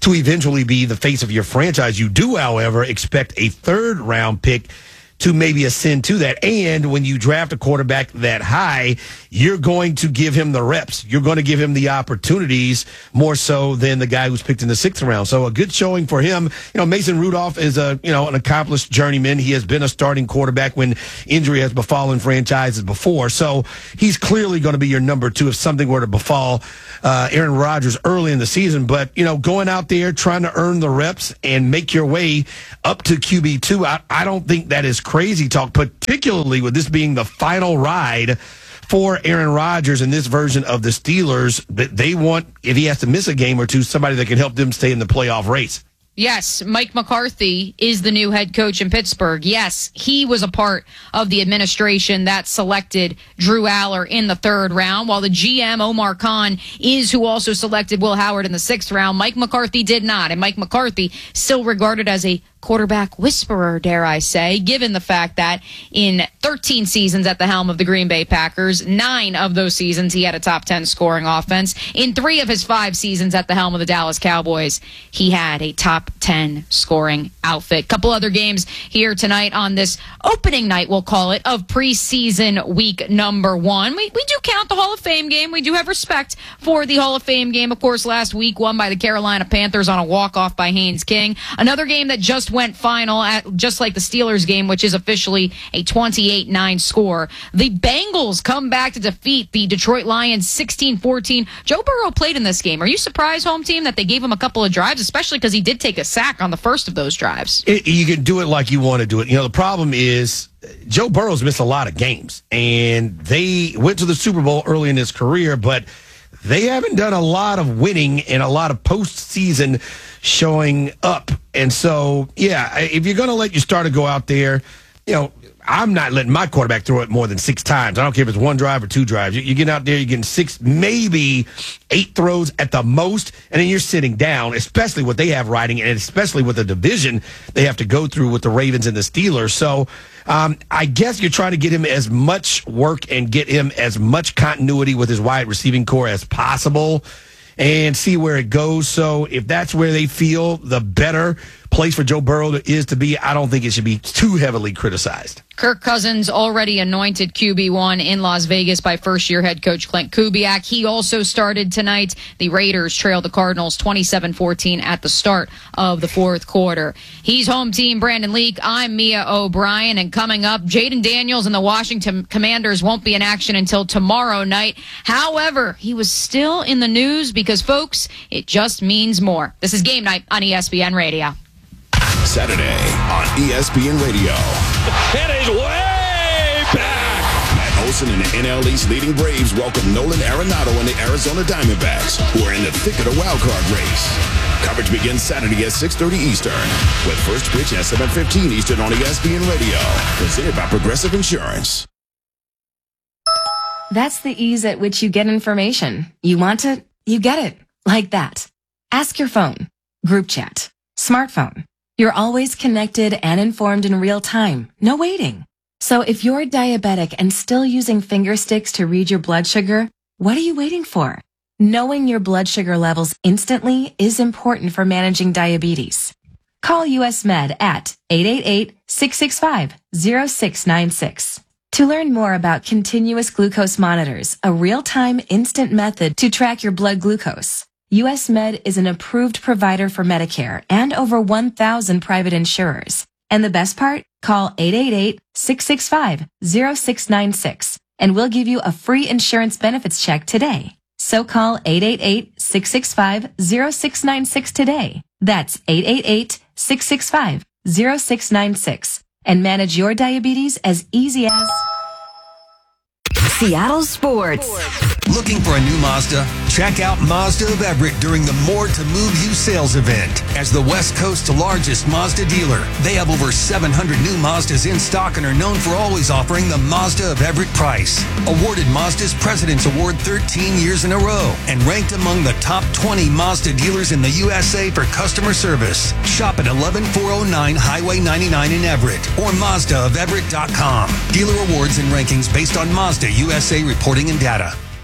S5: to eventually be the face of your franchise. You do, however, expect a third round pick to maybe ascend to that. And when you draft a quarterback that high, you're going to give him the reps. You're going to give him the opportunities more so than the guy who's picked in the sixth round. So a good showing for him. You know, Mason Rudolph is a, you know, an accomplished journeyman. He has been a starting quarterback when injury has befallen franchises before. So he's clearly going to be your number two if something were to befall uh, Aaron Rodgers early in the season. But, you know, going out there, trying to earn the reps and make your way up to Q B two, I, I don't think that is crazy talk, particularly with this being the final ride for Aaron Rodgers in this version of the Steelers. That they want, if he has to miss a game or two, somebody that can help them stay in the playoff race.
S26: Yes, Mike McCarthy is the new head coach in Pittsburgh. Yes, he was a part of the administration that selected Drew Aller in the third round, while the G M, Omar Khan, is who also selected Will Howard in the sixth round. Mike McCarthy did not, and Mike McCarthy still regarded as a quarterback whisperer, dare I say, given the fact that in thirteen seasons at the helm of the Green Bay Packers, nine of those seasons he had a top ten scoring offense. In three of his five seasons at the helm of the Dallas Cowboys, he had a top ten scoring outfit. Couple other games here tonight on this opening night, we'll call it, of preseason week number one. We, we do count the Hall of Fame game. We do have respect for the Hall of Fame game. Of course, last week won by the Carolina Panthers on a walk-off by Haynes King. Another game that just went final, at, just like the Steelers game, which is officially a twenty-eight nine score. The Bengals come back to defeat the Detroit Lions sixteen fourteen. Joe Burrow played in this game. Are you surprised, home team, that they gave him a couple of drives, especially because he did take a sack on the first of those drives?
S5: It, you can do it like you want to do it. You know, the problem is Joe Burrow's missed a lot of games, and they went to the Super Bowl early in his career, but they haven't done a lot of winning and a lot of postseason showing up. And so, yeah, if you're going to let your starter go out there, you know, I'm not letting my quarterback throw it more than six times. I don't care if it's one drive or two drives. You, you get out there, you're getting six, maybe eight throws at the most, and then you're sitting down, especially what they have riding, and especially with the division they have to go through with the Ravens and the Steelers. So um, I guess you're trying to get him as much work and get him as much continuity with his wide receiving core as possible and see where it goes. So if that's where they feel the better place for Joe Burrow is to be, I don't think it should be too heavily criticized.
S26: Kirk Cousins already anointed Q B one in Las Vegas by first-year head coach Clint Kubiak. He also started tonight. The Raiders trailed the Cardinals twenty-seven fourteen at the start of the fourth quarter. He's home team Brandon Leak. I'm Mia O'Brien. And coming up, Jaden Daniels and the Washington Commanders won't be in action until tomorrow night. However, he was still in the news because, folks, it just means more. This is Game Night on E S P N Radio.
S2: Saturday on E S P N Radio.
S13: It is way back.
S2: Matt Olson and the N L East leading Braves welcome Nolan Arenado and the Arizona Diamondbacks, who are in the thick of the wild card race. Coverage begins Saturday at six thirty Eastern, with first pitch at seven fifteen Eastern on E S P N Radio. Presented by Progressive Insurance.
S8: That's the ease at which you get information. You want it, you get it. Like that. Ask your phone. Group chat. Smartphone. You're always connected and informed in real time. No waiting. So if you're diabetic and still using finger sticks to read your blood sugar, what are you waiting for? Knowing your blood sugar levels instantly is important for managing diabetes. Call U S Med at eight eight eight, six six five, zero six nine six. To learn more about continuous glucose monitors, a real-time instant method to track your blood glucose, U S Med is an approved provider for Medicare and over one thousand private insurers. And the best part? Call eight eight eight, six six five, zero six nine six and we'll give you a free insurance benefits check today. So call eight eight eight, six six five, zero six nine six today. That's eight eight eight, six six five, zero six nine six and manage your diabetes as easy as
S17: Seattle Sports.
S7: Looking for a new Mazda? Check out Mazda of Everett during the More to Move You sales event. As the West Coast's largest Mazda dealer, they have over seven hundred new Mazdas in stock and are known for always offering the Mazda of Everett price. Awarded Mazda's President's Award thirteen years in a row and ranked among the top twenty Mazda dealers in the U S A for customer service. Shop at eleven four oh nine Highway ninety-nine in Everett or Mazda of Everett dot com. Dealer awards and rankings based on Mazda U S A reporting and data.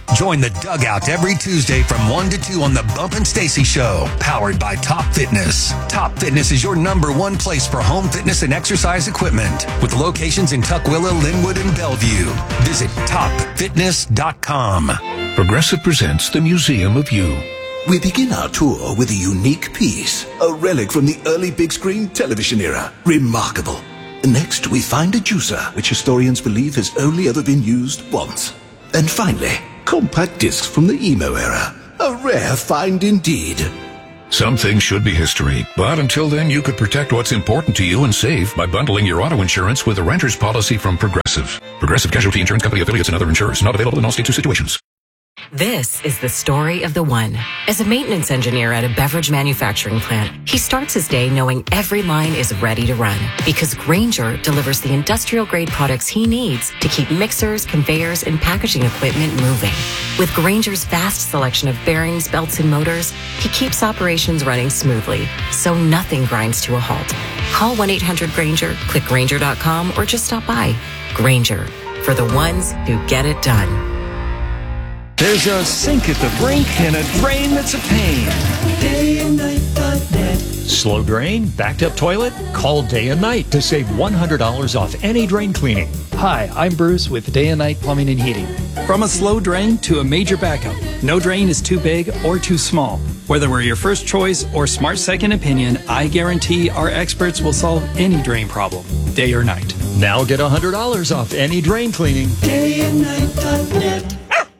S7: Join the Dugout every Tuesday from one to two on the Bump and Stacy Show, powered by Top Fitness. Top Fitness is your number one place for home fitness and exercise equipment, with locations in Tukwila, Linwood, and Bellevue. Visit top fitness dot com.
S9: Progressive presents the Museum of You. We begin our tour with a unique piece, a relic from the early big screen television era. Remarkable. Next, we find a juicer, which historians believe has only ever been used once. And finally, compact discs from the emo era. A rare find indeed.
S21: Some things should be history, but until then, you could protect what's important to you and save by bundling your auto insurance with a renter's policy from Progressive. Progressive Casualty Insurance Company affiliates and other insurers. Not available in all states or situations.
S10: This is the story of the one. As a maintenance engineer at a beverage manufacturing plant, he starts his day knowing every line is ready to run because Grainger delivers the industrial-grade products he needs to keep mixers, conveyors, and packaging equipment moving. With Grainger's vast selection of bearings, belts, and motors, he keeps operations running smoothly, so nothing grinds to a halt. Call one eight hundred Grainger, click Grainger dot com, or just stop by. Grainger, for the ones who get it done.
S11: There's a sink at the brink and a drain that's a pain. day and night dot net. Slow drain? Backed up toilet? Call Day and Night to save one hundred dollars off any drain cleaning.
S12: Hi, I'm Bruce with Day and Night Plumbing and Heating. From a slow drain to a major backup, no drain is too big or too small. Whether we're your first choice or smart second opinion, I guarantee our experts will solve any drain problem, day or night.
S11: Now get one hundred dollars off any drain cleaning. day and night dot net.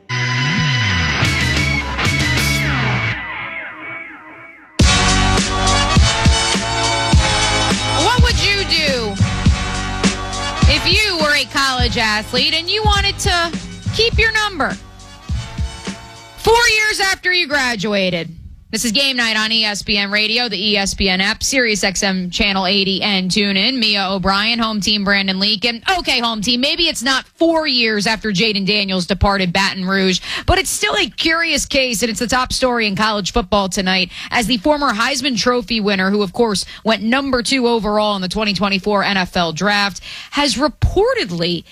S26: If you were a college athlete and you wanted to keep your number four years after you graduated. This is Game Night on E S P N Radio, the E S P N app, Sirius X M Channel eighty, and tune in. Mia O'Brien, home team Brandon Leakin. Okay, home team, maybe it's not four years after Jaden Daniels departed Baton Rouge, but it's still a curious case, and it's the top story in college football tonight as the former Heisman Trophy winner, who of course went number two overall in the twenty twenty-four N F L draft, has reportedly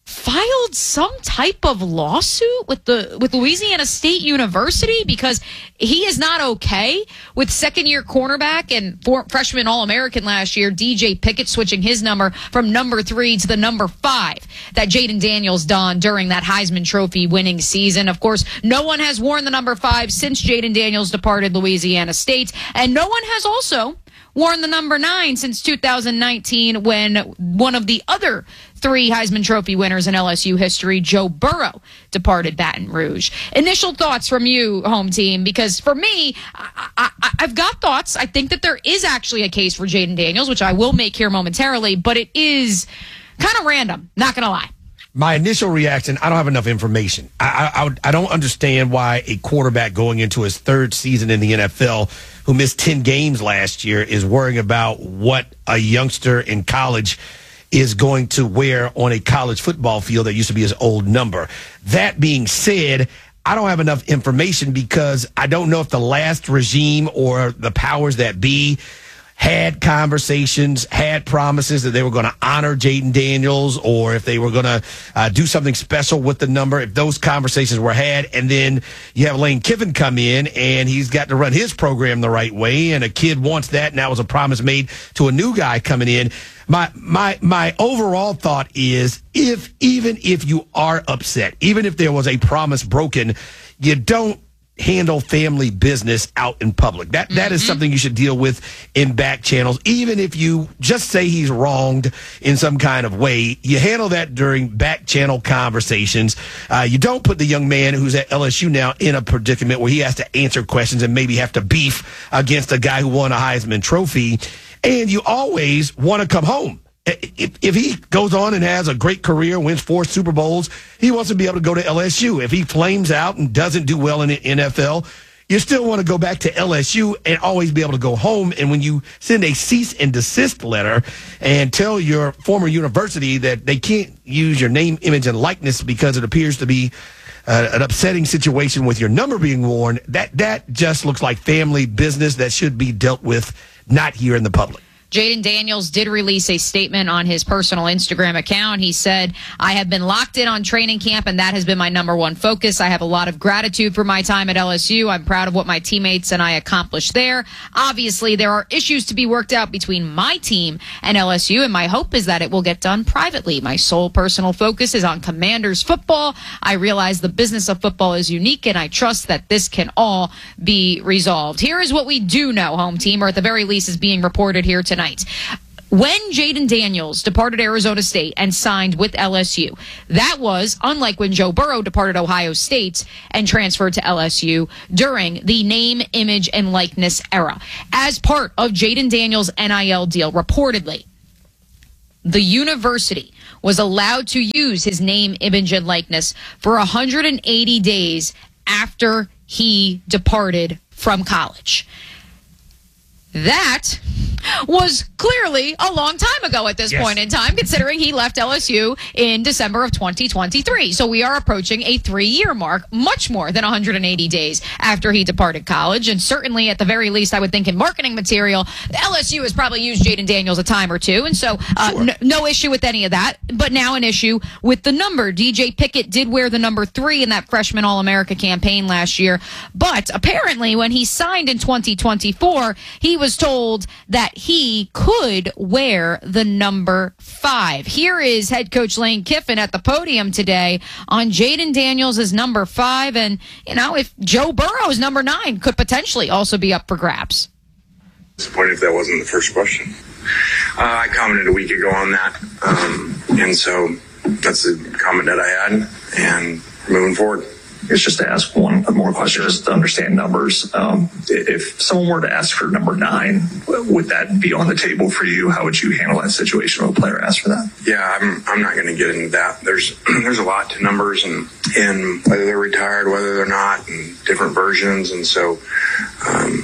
S26: filed some type of lawsuit with the with Louisiana State University because he is not okay with second-year cornerback and for, freshman All-American last year, D J Pickett, switching his number from number three to the number five that Jaden Daniels donned during that Heisman Trophy winning season. Of course, no one has worn the number five since Jaden Daniels departed Louisiana State, and no one has also worn the number nine since two thousand nineteen when one of the other three Heisman Trophy winners in L S U history, Joe Burrow, departed Baton Rouge. Initial thoughts from you, home team, because for me, I, I, I've got thoughts. I think that there is actually a case for Jaden Daniels, which I will make here momentarily, but it is kind of random, not going to lie.
S5: My initial reaction, I don't have enough information. I, I, I don't understand why a quarterback going into his third season in the N F L who missed ten games last year is worrying about what a youngster in college is going to wear on a college football field that used to be his old number. That being said, I don't have enough information because I don't know if the last regime or the powers that be had conversations, had promises that they were going to honor Jaden Daniels, or if they were going to uh, do something special with the number, if those conversations were had. And then you have Lane Kiffin come in, and he's got to run his program the right way, and a kid wants that, and that was a promise made to a new guy coming in. My my my overall thought is, if even if you are upset, even if there was a promise broken, you don't handle family business out in public. That that mm-hmm. is something you should deal with in back channels. Even if you just say he's wronged in some kind of way, you handle that during back channel conversations. Uh, you don't put the young man who's at L S U now in a predicament where he has to answer questions and maybe have to beef against a guy who won a Heisman Trophy. And you always want to come home. If, if he goes on and has a great career, wins four Super Bowls, he wants to be able to go to L S U. If he flames out and doesn't do well in the N F L, you still want to go back to L S U and always be able to go home. And when you send a cease and desist letter and tell your former university that they can't use your name, image, and likeness because it appears to be uh, an upsetting situation with your number being worn, that, that just looks like family business that should be dealt with not here in the public.
S26: Jaden Daniels did release a statement on his personal Instagram account. He said, I have been locked in on training camp, and that has been my number one focus. I have a lot of gratitude for my time at L S U. I'm proud of what my teammates and I accomplished there. Obviously, there are issues to be worked out between my team and L S U, and my hope is that it will get done privately. My sole personal focus is on Commanders football. I realize the business of football is unique, and I trust that this can all be resolved. Here is what we do know, home team, or at the very least is being reported here tonight. When Jaden Daniels departed Arizona State and signed with L S U, that was unlike when Joe Burrow departed Ohio State and transferred to L S U during the name, image, and likeness era. As part of Jaden Daniels' N I L deal, reportedly, the university was allowed to use his name, image, and likeness for one hundred eighty days after he departed from college. That was clearly a long time ago at this yes. point in time, considering he left L S U in December of twenty twenty-three. So we are approaching a three-year mark, much more than one hundred eighty days after he departed college. And certainly, at the very least, I would think in marketing material, the L S U has probably used Jaden Daniels a time or two. And so uh, sure. n- no issue with any of that. But now an issue with the number. D J Pickett did wear the number three in that freshman All-America campaign last year. But apparently, when he signed in twenty twenty-four, he was told that he could wear the number five. Here is head coach Lane Kiffin at the podium today on Jaden Daniels as number five. And, you know, if Joe Burrow's number nine could potentially also be up for grabs.
S14: Disappointed if that wasn't the first question. Uh, I commented a week ago on that. Um, and so that's the comment that I had. And moving forward.
S16: It's just to ask one more question, just to understand numbers. Um, if someone were to ask for number nine, would that be on the table for you? How would you handle that situation if a player asked for that?
S14: Yeah, I'm I'm not going to get into that. There's there's a lot to numbers and, and whether they're retired, whether they're not, and different versions. And so um,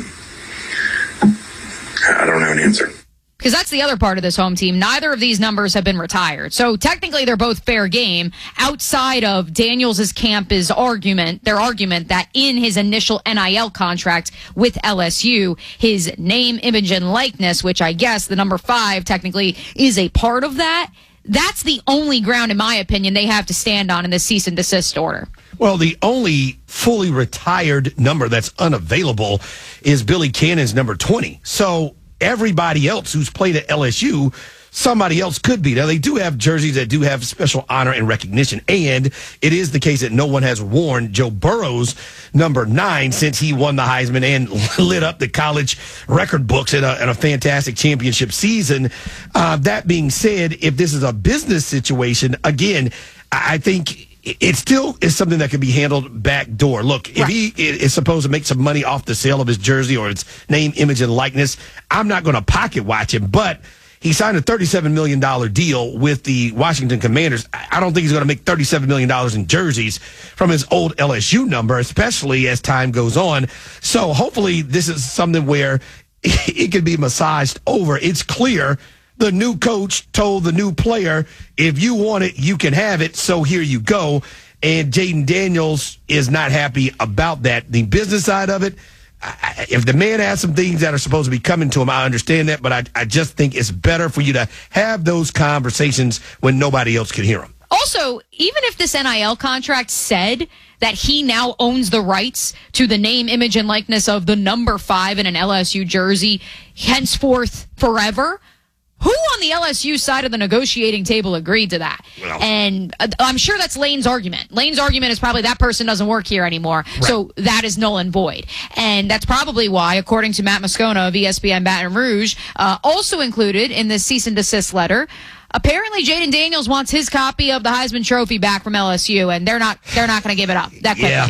S14: I don't have an answer.
S26: Because that's the other part of this home team. Neither of these numbers have been retired. So technically they're both fair game outside of Daniels' camp's argument, their argument that in his initial N I L contract with L S U, his name, image, and likeness, which I guess the number five technically is a part of that. That's the only ground, in my opinion, they have to stand on in the cease and desist order.
S5: Well, the only fully retired number that's unavailable is Billy Cannon's number twenty. So everybody else who's played at L S U, somebody else could be. Now, they do have jerseys that do have special honor and recognition, and it is the case that no one has worn Joe Burrow's number nine since he won the Heisman and lit up the college record books in a, in a fantastic championship season. Uh, that being said, if this is a business situation, again, I think it still is something that can be handled backdoor. Look, if right. he is supposed to make some money off the sale of his jersey or its name, image, and likeness, I'm not going to pocket watch him. But he signed a thirty-seven million dollars deal with the Washington Commanders. I don't think he's going to make thirty-seven million dollars in jerseys from his old L S U number, especially as time goes on. So hopefully this is something where it can be massaged over. It's clear the new coach told the new player, if you want it, you can have it, so here you go. And Jaden Daniels is not happy about that. The business side of it, I, if the man has some things that are supposed to be coming to him, I understand that, but I, I just think it's better for you to have those conversations when nobody else can hear them.
S26: Also, even if this N I L contract said that he now owns the rights to the name, image, and likeness of the number five in an L S U jersey henceforth forever, who on the L S U side of the negotiating table agreed to that? Well, and I'm sure that's Lane's argument. Lane's argument is probably that person doesn't work here anymore, right. So that is null and void. And that's probably why, according to Matt Moscona of E S P N Baton Rouge, uh, also included in the cease and desist letter, apparently Jaden Daniels wants his copy of the Heisman Trophy back from L S U, and they're not they're not going to give it up that quickly.
S5: Yeah,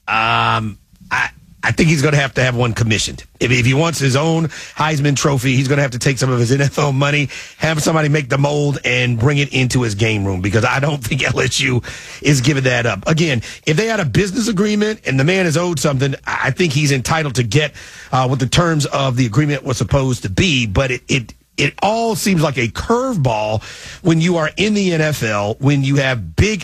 S5: um, I. I think he's going to have to have one commissioned. If, if he wants his own Heisman Trophy, he's going to have to take some of his N F L money, have somebody make the mold, and bring it into his game room, because I don't think L S U is giving that up. Again, if they had a business agreement and the man is owed something, I think he's entitled to get uh, what the terms of the agreement was supposed to be, but it, it it all seems like a curveball when you are in the N F L, when you have big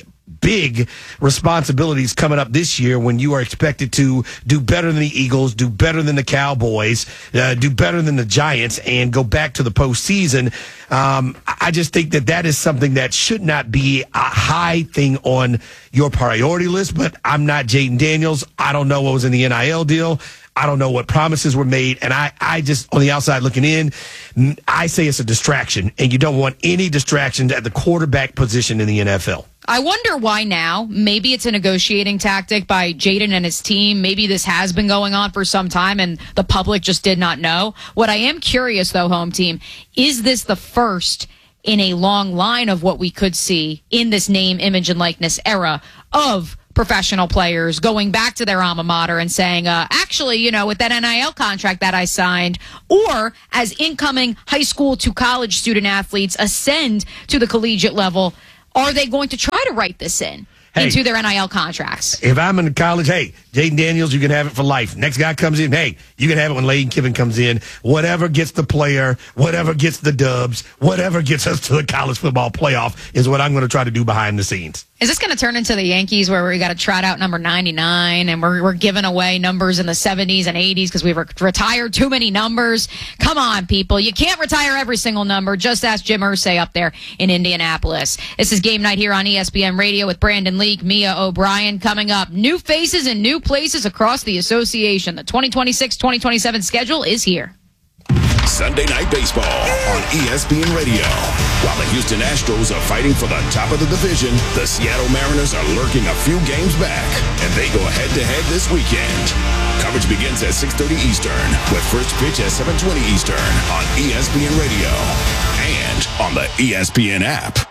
S5: big responsibilities coming up this year when you are expected to do better than the Eagles, do better than the Cowboys, uh, do better than the Giants, and go back to the postseason. Um, I just think that that is something that should not be a high thing on your priority list, but I'm not Jaden Daniels. I don't know what was in the N I L deal. I don't know what promises were made. And I, I just, on the outside looking in, I say it's a distraction. And you don't want any distractions at the quarterback position in the N F L.
S26: I wonder why now. Maybe it's a negotiating tactic by Jaden and his team. Maybe this has been going on for some time and the public just did not know. What I am curious, though, home team, is this the first in a long line of what we could see in this name, image, and likeness era of professional players going back to their alma mater and saying, uh, actually, you know, with that N I L contract that I signed, or as incoming high school to college student athletes ascend to the collegiate level, are they going to try to write this in hey, into their N I L contracts?
S5: If I'm in college, hey, Jaden Daniels, you can have it for life. Next guy comes in, hey, you can have it when Lane Kiffin comes in. Whatever gets the player, whatever gets the dubs, whatever gets us to the college football playoff is what I'm going to try to do behind the scenes.
S26: Is this going to turn into the Yankees where we got to trot out number ninety-nine and we're, we're giving away numbers in the seventies and eighties because we've re- retired too many numbers? Come on, people. You can't retire every single number. Just ask Jim Irsay up there in Indianapolis. This is Game Night here on E S P N Radio with Brandon Leak, Mia O'Brien. Coming up, new faces and new places across the association. The twenty twenty-six twenty twenty-seven schedule is here.
S2: Sunday Night Baseball on E S P N Radio. While the Houston Astros are fighting for the top of the division, the Seattle Mariners are lurking a few games back, and they go head-to-head this weekend. Coverage begins at six thirty Eastern, with first pitch at seven twenty Eastern on E S P N Radio and on the E S P N app.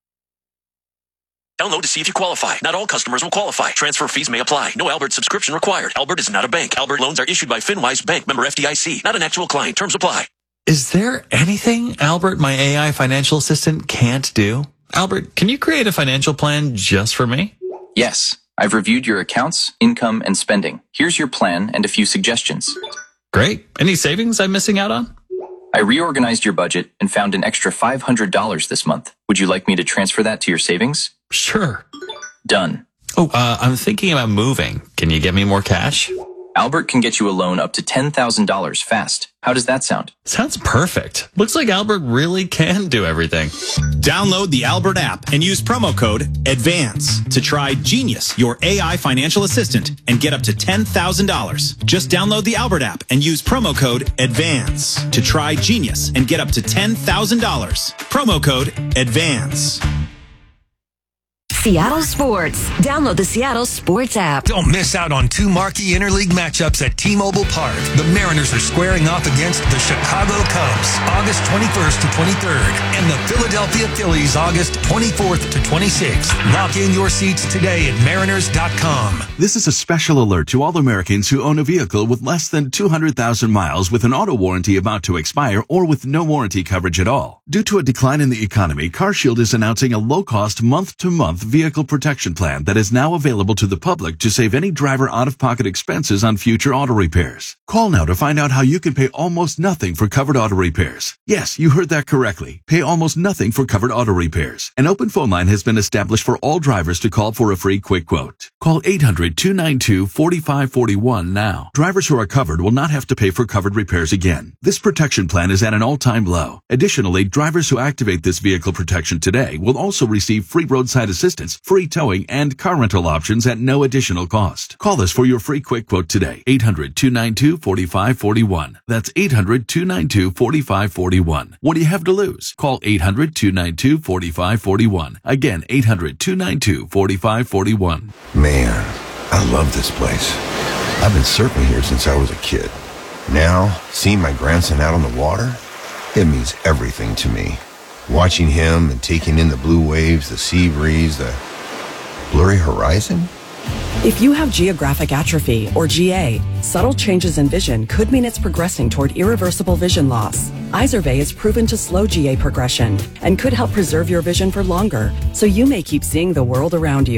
S18: Download to see if you qualify. Not all customers will qualify. Transfer fees may apply. No Albert subscription required. Albert is not a bank. Albert loans are issued by FinWise Bank, member F D I C. Not an actual client. Terms apply.
S19: Is there anything Albert, my A I financial assistant, can't do? Albert, can you create a financial plan just for me?
S20: Yes. I've reviewed your accounts, income, and spending. Here's your plan and a few suggestions.
S19: Great. Any savings I'm missing out on?
S20: I reorganized your budget and found an extra five hundred dollars this month. Would you like me to transfer that to your savings?
S19: Sure.
S20: Done.
S19: Oh, uh, I'm thinking about moving. Can you get me more cash?
S20: Albert can get you a loan up to ten thousand dollars fast. How does that sound?
S19: Sounds perfect. Looks like Albert really can do everything.
S22: Download the Albert app and use promo code ADVANCE to try Genius, your A I financial assistant, and get up to ten thousand dollars. Just download the Albert app and use promo code ADVANCE to try Genius and get up to ten thousand dollars. Promo code ADVANCE.
S17: Seattle Sports. Download the Seattle Sports app.
S7: Don't miss out on two marquee interleague matchups at T-Mobile Park. The Mariners are squaring off against the Chicago Cubs August twenty-first to twenty-third and the Philadelphia Phillies August twenty-fourth to twenty-sixth. Lock in your seats today at mariners dot com.
S23: This is a special alert to all Americans who own a vehicle with less than two hundred thousand miles with an auto warranty about to expire or with no warranty coverage at all. Due to a decline in the economy, CarShield is announcing a low-cost month-to-month vehicle protection plan that is now available to the public to save any driver out-of-pocket expenses on future auto repairs. Call now to find out how you can pay almost nothing for covered auto repairs. Yes, you heard that correctly. Pay almost nothing for covered auto repairs. An open phone line has been established for all drivers to call for a free quick quote. Call eight hundred, two nine two, four five four one now. Drivers who are covered will not have to pay for covered repairs again. This protection plan is at an all-time low. Additionally, drivers who activate this vehicle protection today will also receive free roadside assistance, free towing, and car rental options at no additional cost. Call us for your free quick quote today. eight hundred, two nine two, four five four one. That's eight hundred, two nine two, four five four one. What do you have to lose? Call eight hundred, two nine two, four five four one. Again, eight hundred, two nine two, four five four one.
S24: Man, I love this place. I've been surfing here since I was a kid. Now, seeing my grandson out on the water, it means everything to me. Watching him and taking in the blue waves, the sea breeze, the blurry horizon.
S27: If you have geographic atrophy, or G A, subtle changes in vision could mean it's progressing toward irreversible vision loss. Izervay is proven to slow G A progression and could help preserve your vision for longer, so you may keep seeing the world around you.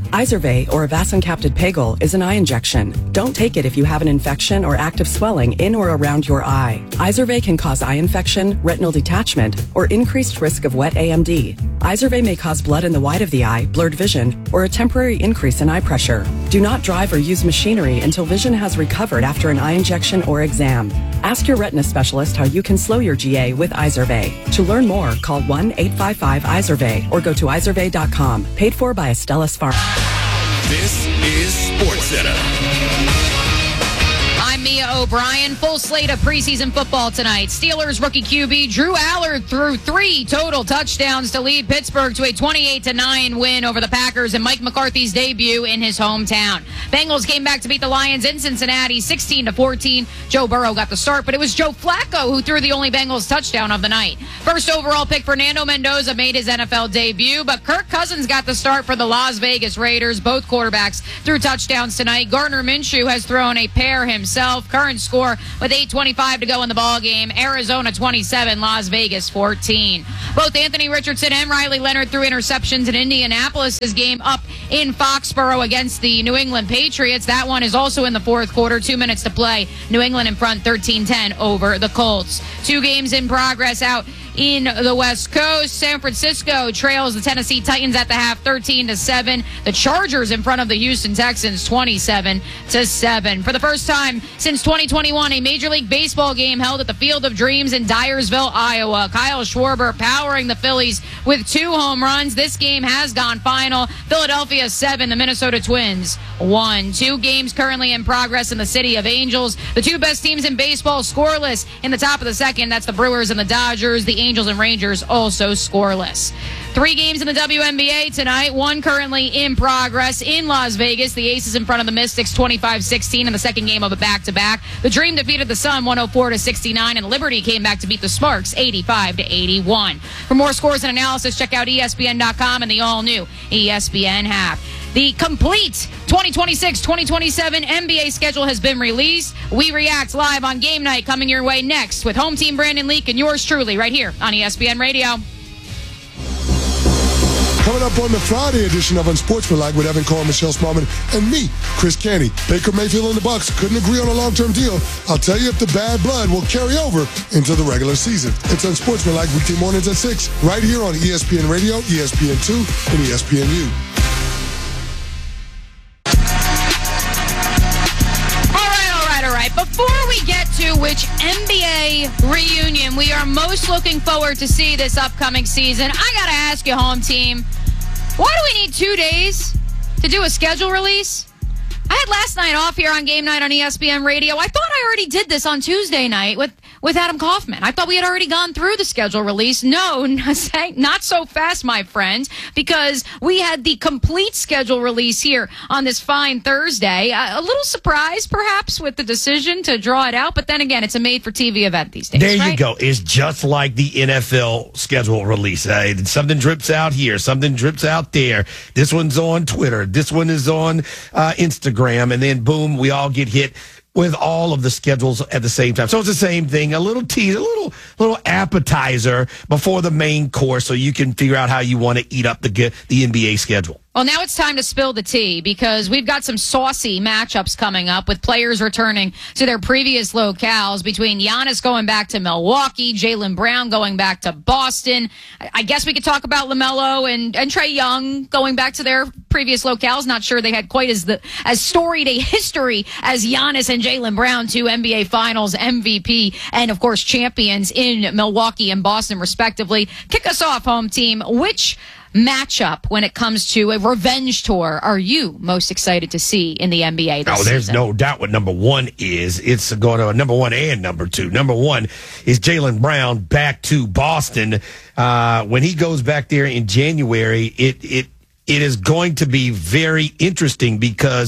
S27: Izervay, or avacincaptad pegol, is an eye injection. Don't take it if you have an infection or active swelling in or around your eye. Izervay can cause eye infection, retinal detachment, or increased risk of wet A M D. Izervay may cause blood in the white of the eye, blurred vision, or a temporary increase in eye pressure. Do not drive or use machinery until vision has recovered after an eye injection or exam. Ask your retina specialist how you can slow your G A with Izervay. To learn more, call one eight five five Izervay or go to izervay dot com. Paid for by Astellas Pharma.
S2: This is SportsCenter.
S26: I'm Mia O'Brien. Full slate of preseason football tonight. Steelers rookie Q B Drew Allard threw three total touchdowns to lead Pittsburgh to a twenty-eight to nine win over the Packers in Mike McCarthy's debut in his hometown. Bengals came back to beat the Lions in Cincinnati sixteen to fourteen. Joe Burrow got the start, but it was Joe Flacco who threw the only Bengals touchdown of the night. First overall pick Fernando Mendoza made his N F L debut, but Kirk Cousins got the start for the Las Vegas Raiders. Both quarterbacks threw touchdowns tonight. Gardner Minshew has thrown a pair himself. Current score with eight twenty-five to go in the ball game. Arizona twenty-seven, Las Vegas fourteen. Both Anthony Richardson and Riley Leonard threw interceptions in Indianapolis. This game up in Foxborough against the New England Patriots. That one is also in the fourth quarter. Two minutes to play. New England in front thirteen ten over the Colts. Two games in progress out in the West Coast. San Francisco trails the Tennessee Titans at the half thirteen to seven. The Chargers in front of the Houston Texans twenty-seven to seven. For the first time since twenty twenty-one, a Major League Baseball game held at the Field of Dreams in Dyersville, Iowa. Kyle Schwarber powering the Phillies with two home runs. This game has gone final. Philadelphia seven, the Minnesota Twins one. Two games currently in progress in the City of Angels. The two best teams in baseball scoreless in the top of the second. That's the Brewers and the Dodgers. The Angels and Rangers also scoreless. Three games in the W N B A tonight. One currently in progress in Las Vegas. The Aces in front of the Mystics twenty-five sixteen in the second game of a back-to-back. The Dream defeated the Sun one oh four to sixty-nine, and Liberty came back to beat the Sparks eighty-five to eighty-one. For more scores and analysis, check out E S P N dot com and the all-new E S P N app. The complete twenty twenty-six twenty twenty-seven N B A schedule has been released. We react live on Game Night coming your way next with home team Brandon Leak and yours truly right here on E S P N Radio.
S1: Coming up on the Friday edition of Unsportsmanlike with Evan Cole, Michelle Smallman, and me, Chris Canty. Baker Mayfield and the Bucks couldn't agree on a long-term deal. I'll tell you if the bad blood will carry over into the regular season. It's Unsportsmanlike weekday mornings at six, right here on E S P N Radio, E S P N two, and E S P N U.
S26: Before we get to which N B A reunion we are most looking forward to see this upcoming season, I got to ask you, home team, why do we need two days to do a schedule release? I had last night off here on Game Night on E S P N Radio. I thought I already did this on Tuesday night with, with Adam Kaufman. I thought we had already gone through the schedule release. No, not so fast, my friend, because we had the complete schedule release here on this fine Thursday. Uh, a little surprised, perhaps, with the decision to draw it out, but then again, it's a made-for-T V event these days,
S5: There
S26: right?
S5: you go. It's just like the N F L schedule release. Uh, something drips out here. Something drips out there. This one's on Twitter. This one is on uh, Instagram. And then, boom, we all get hit with all of the schedules at the same time. So it's the same thing, a little tease, a little little appetizer before the main course so you can figure out how you want to eat up the the N B A schedule.
S26: Well, now it's time to spill the tea because we've got some saucy matchups coming up with players returning to their previous locales between Giannis going back to Milwaukee, Jaylen Brown going back to Boston. I guess we could talk about LaMelo and, and Trae Young going back to their previous locales. Not sure they had quite as the as storied a history as Giannis and Jaylen Brown, two N B A Finals M V P and, of course, champions in Milwaukee and Boston, respectively. Kick us off, home team. Which matchup when it comes to a revenge tour are you most excited to see in the N B A this
S5: Oh, there's
S26: season?
S5: no doubt what number one is. It's going to number one and number two. Number one is Jaylen Brown back to Boston. Uh, when he goes back there in January, it it it is going to be very interesting because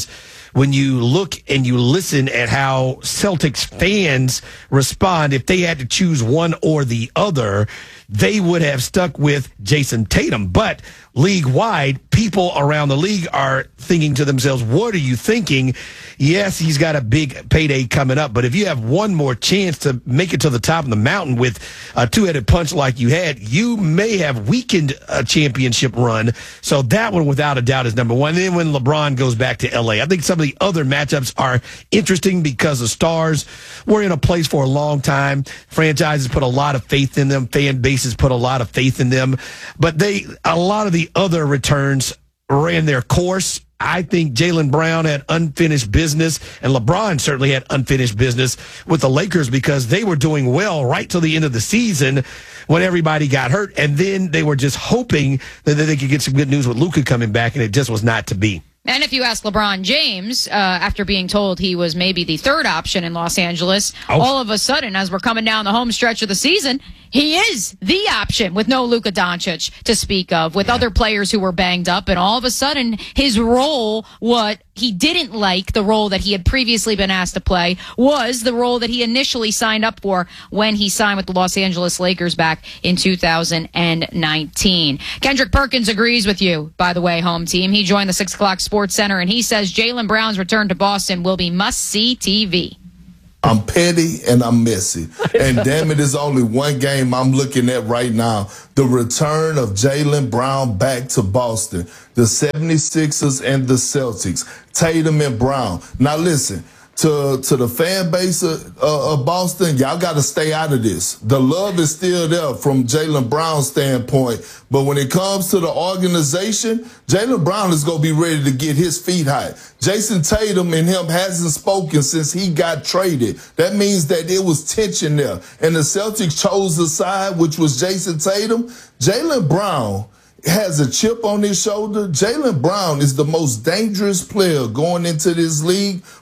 S5: when you look and you listen at how Celtics fans respond, if they had to choose one or the other, they would have stuck with Jason Tatum. But league-wide, people around the league are thinking to themselves, what are you thinking? Yes, he's got a big payday coming up, but if you have one more chance to make it to the top of the mountain with a two-headed punch like you had, you may have weakened a championship run. So that one, without a doubt, is number one. And then when LeBron goes back to L A, I think some of the other matchups are interesting because the Stars were in a place for a long time. Franchises put a lot of faith in them. Fan bases put a lot of faith in them. But they, a lot of the other returns ran their course. I think Jaylen Brown had unfinished business, and LeBron certainly had unfinished business with the Lakers because they were doing well right till the end of the season when everybody got hurt, and then they were just hoping that they could get some good news with Luka coming back, and it just was not to be.
S26: And if you ask LeBron James, uh, after being told he was maybe the third option in Los Angeles, oh. all of a sudden, as we're coming down the home stretch of the season, he is the option with no Luka Doncic to speak of, with yeah. other players who were banged up. And all of a sudden, his role, what he didn't like, the role that he had previously been asked to play, was the role that he initially signed up for when he signed with the Los Angeles Lakers back in two thousand nineteen. Kendrick Perkins agrees with you, by the way, home team. He joined the six o'clock Sports Center, and he says Jaylen Brown's return to Boston will be must-see T V.
S3: I'm petty and I'm messy. And damn it, there's only one game I'm looking at right now. The return of Jaylen Brown back to Boston. The seventy-sixers and the Celtics. Tatum and Brown. Now listen, to to the fan base of, uh, of Boston, y'all got to stay out of this. The love is still there from Jaylen Brown's standpoint. But when it comes to the organization, Jaylen Brown is going to be ready to get his feet high. Jason Tatum and him hasn't spoken since he got traded. That means that it was tension there. And the Celtics chose the side, which was Jason Tatum. Jaylen Brown has a chip on his shoulder. Jaylen Brown is the most dangerous player going into this league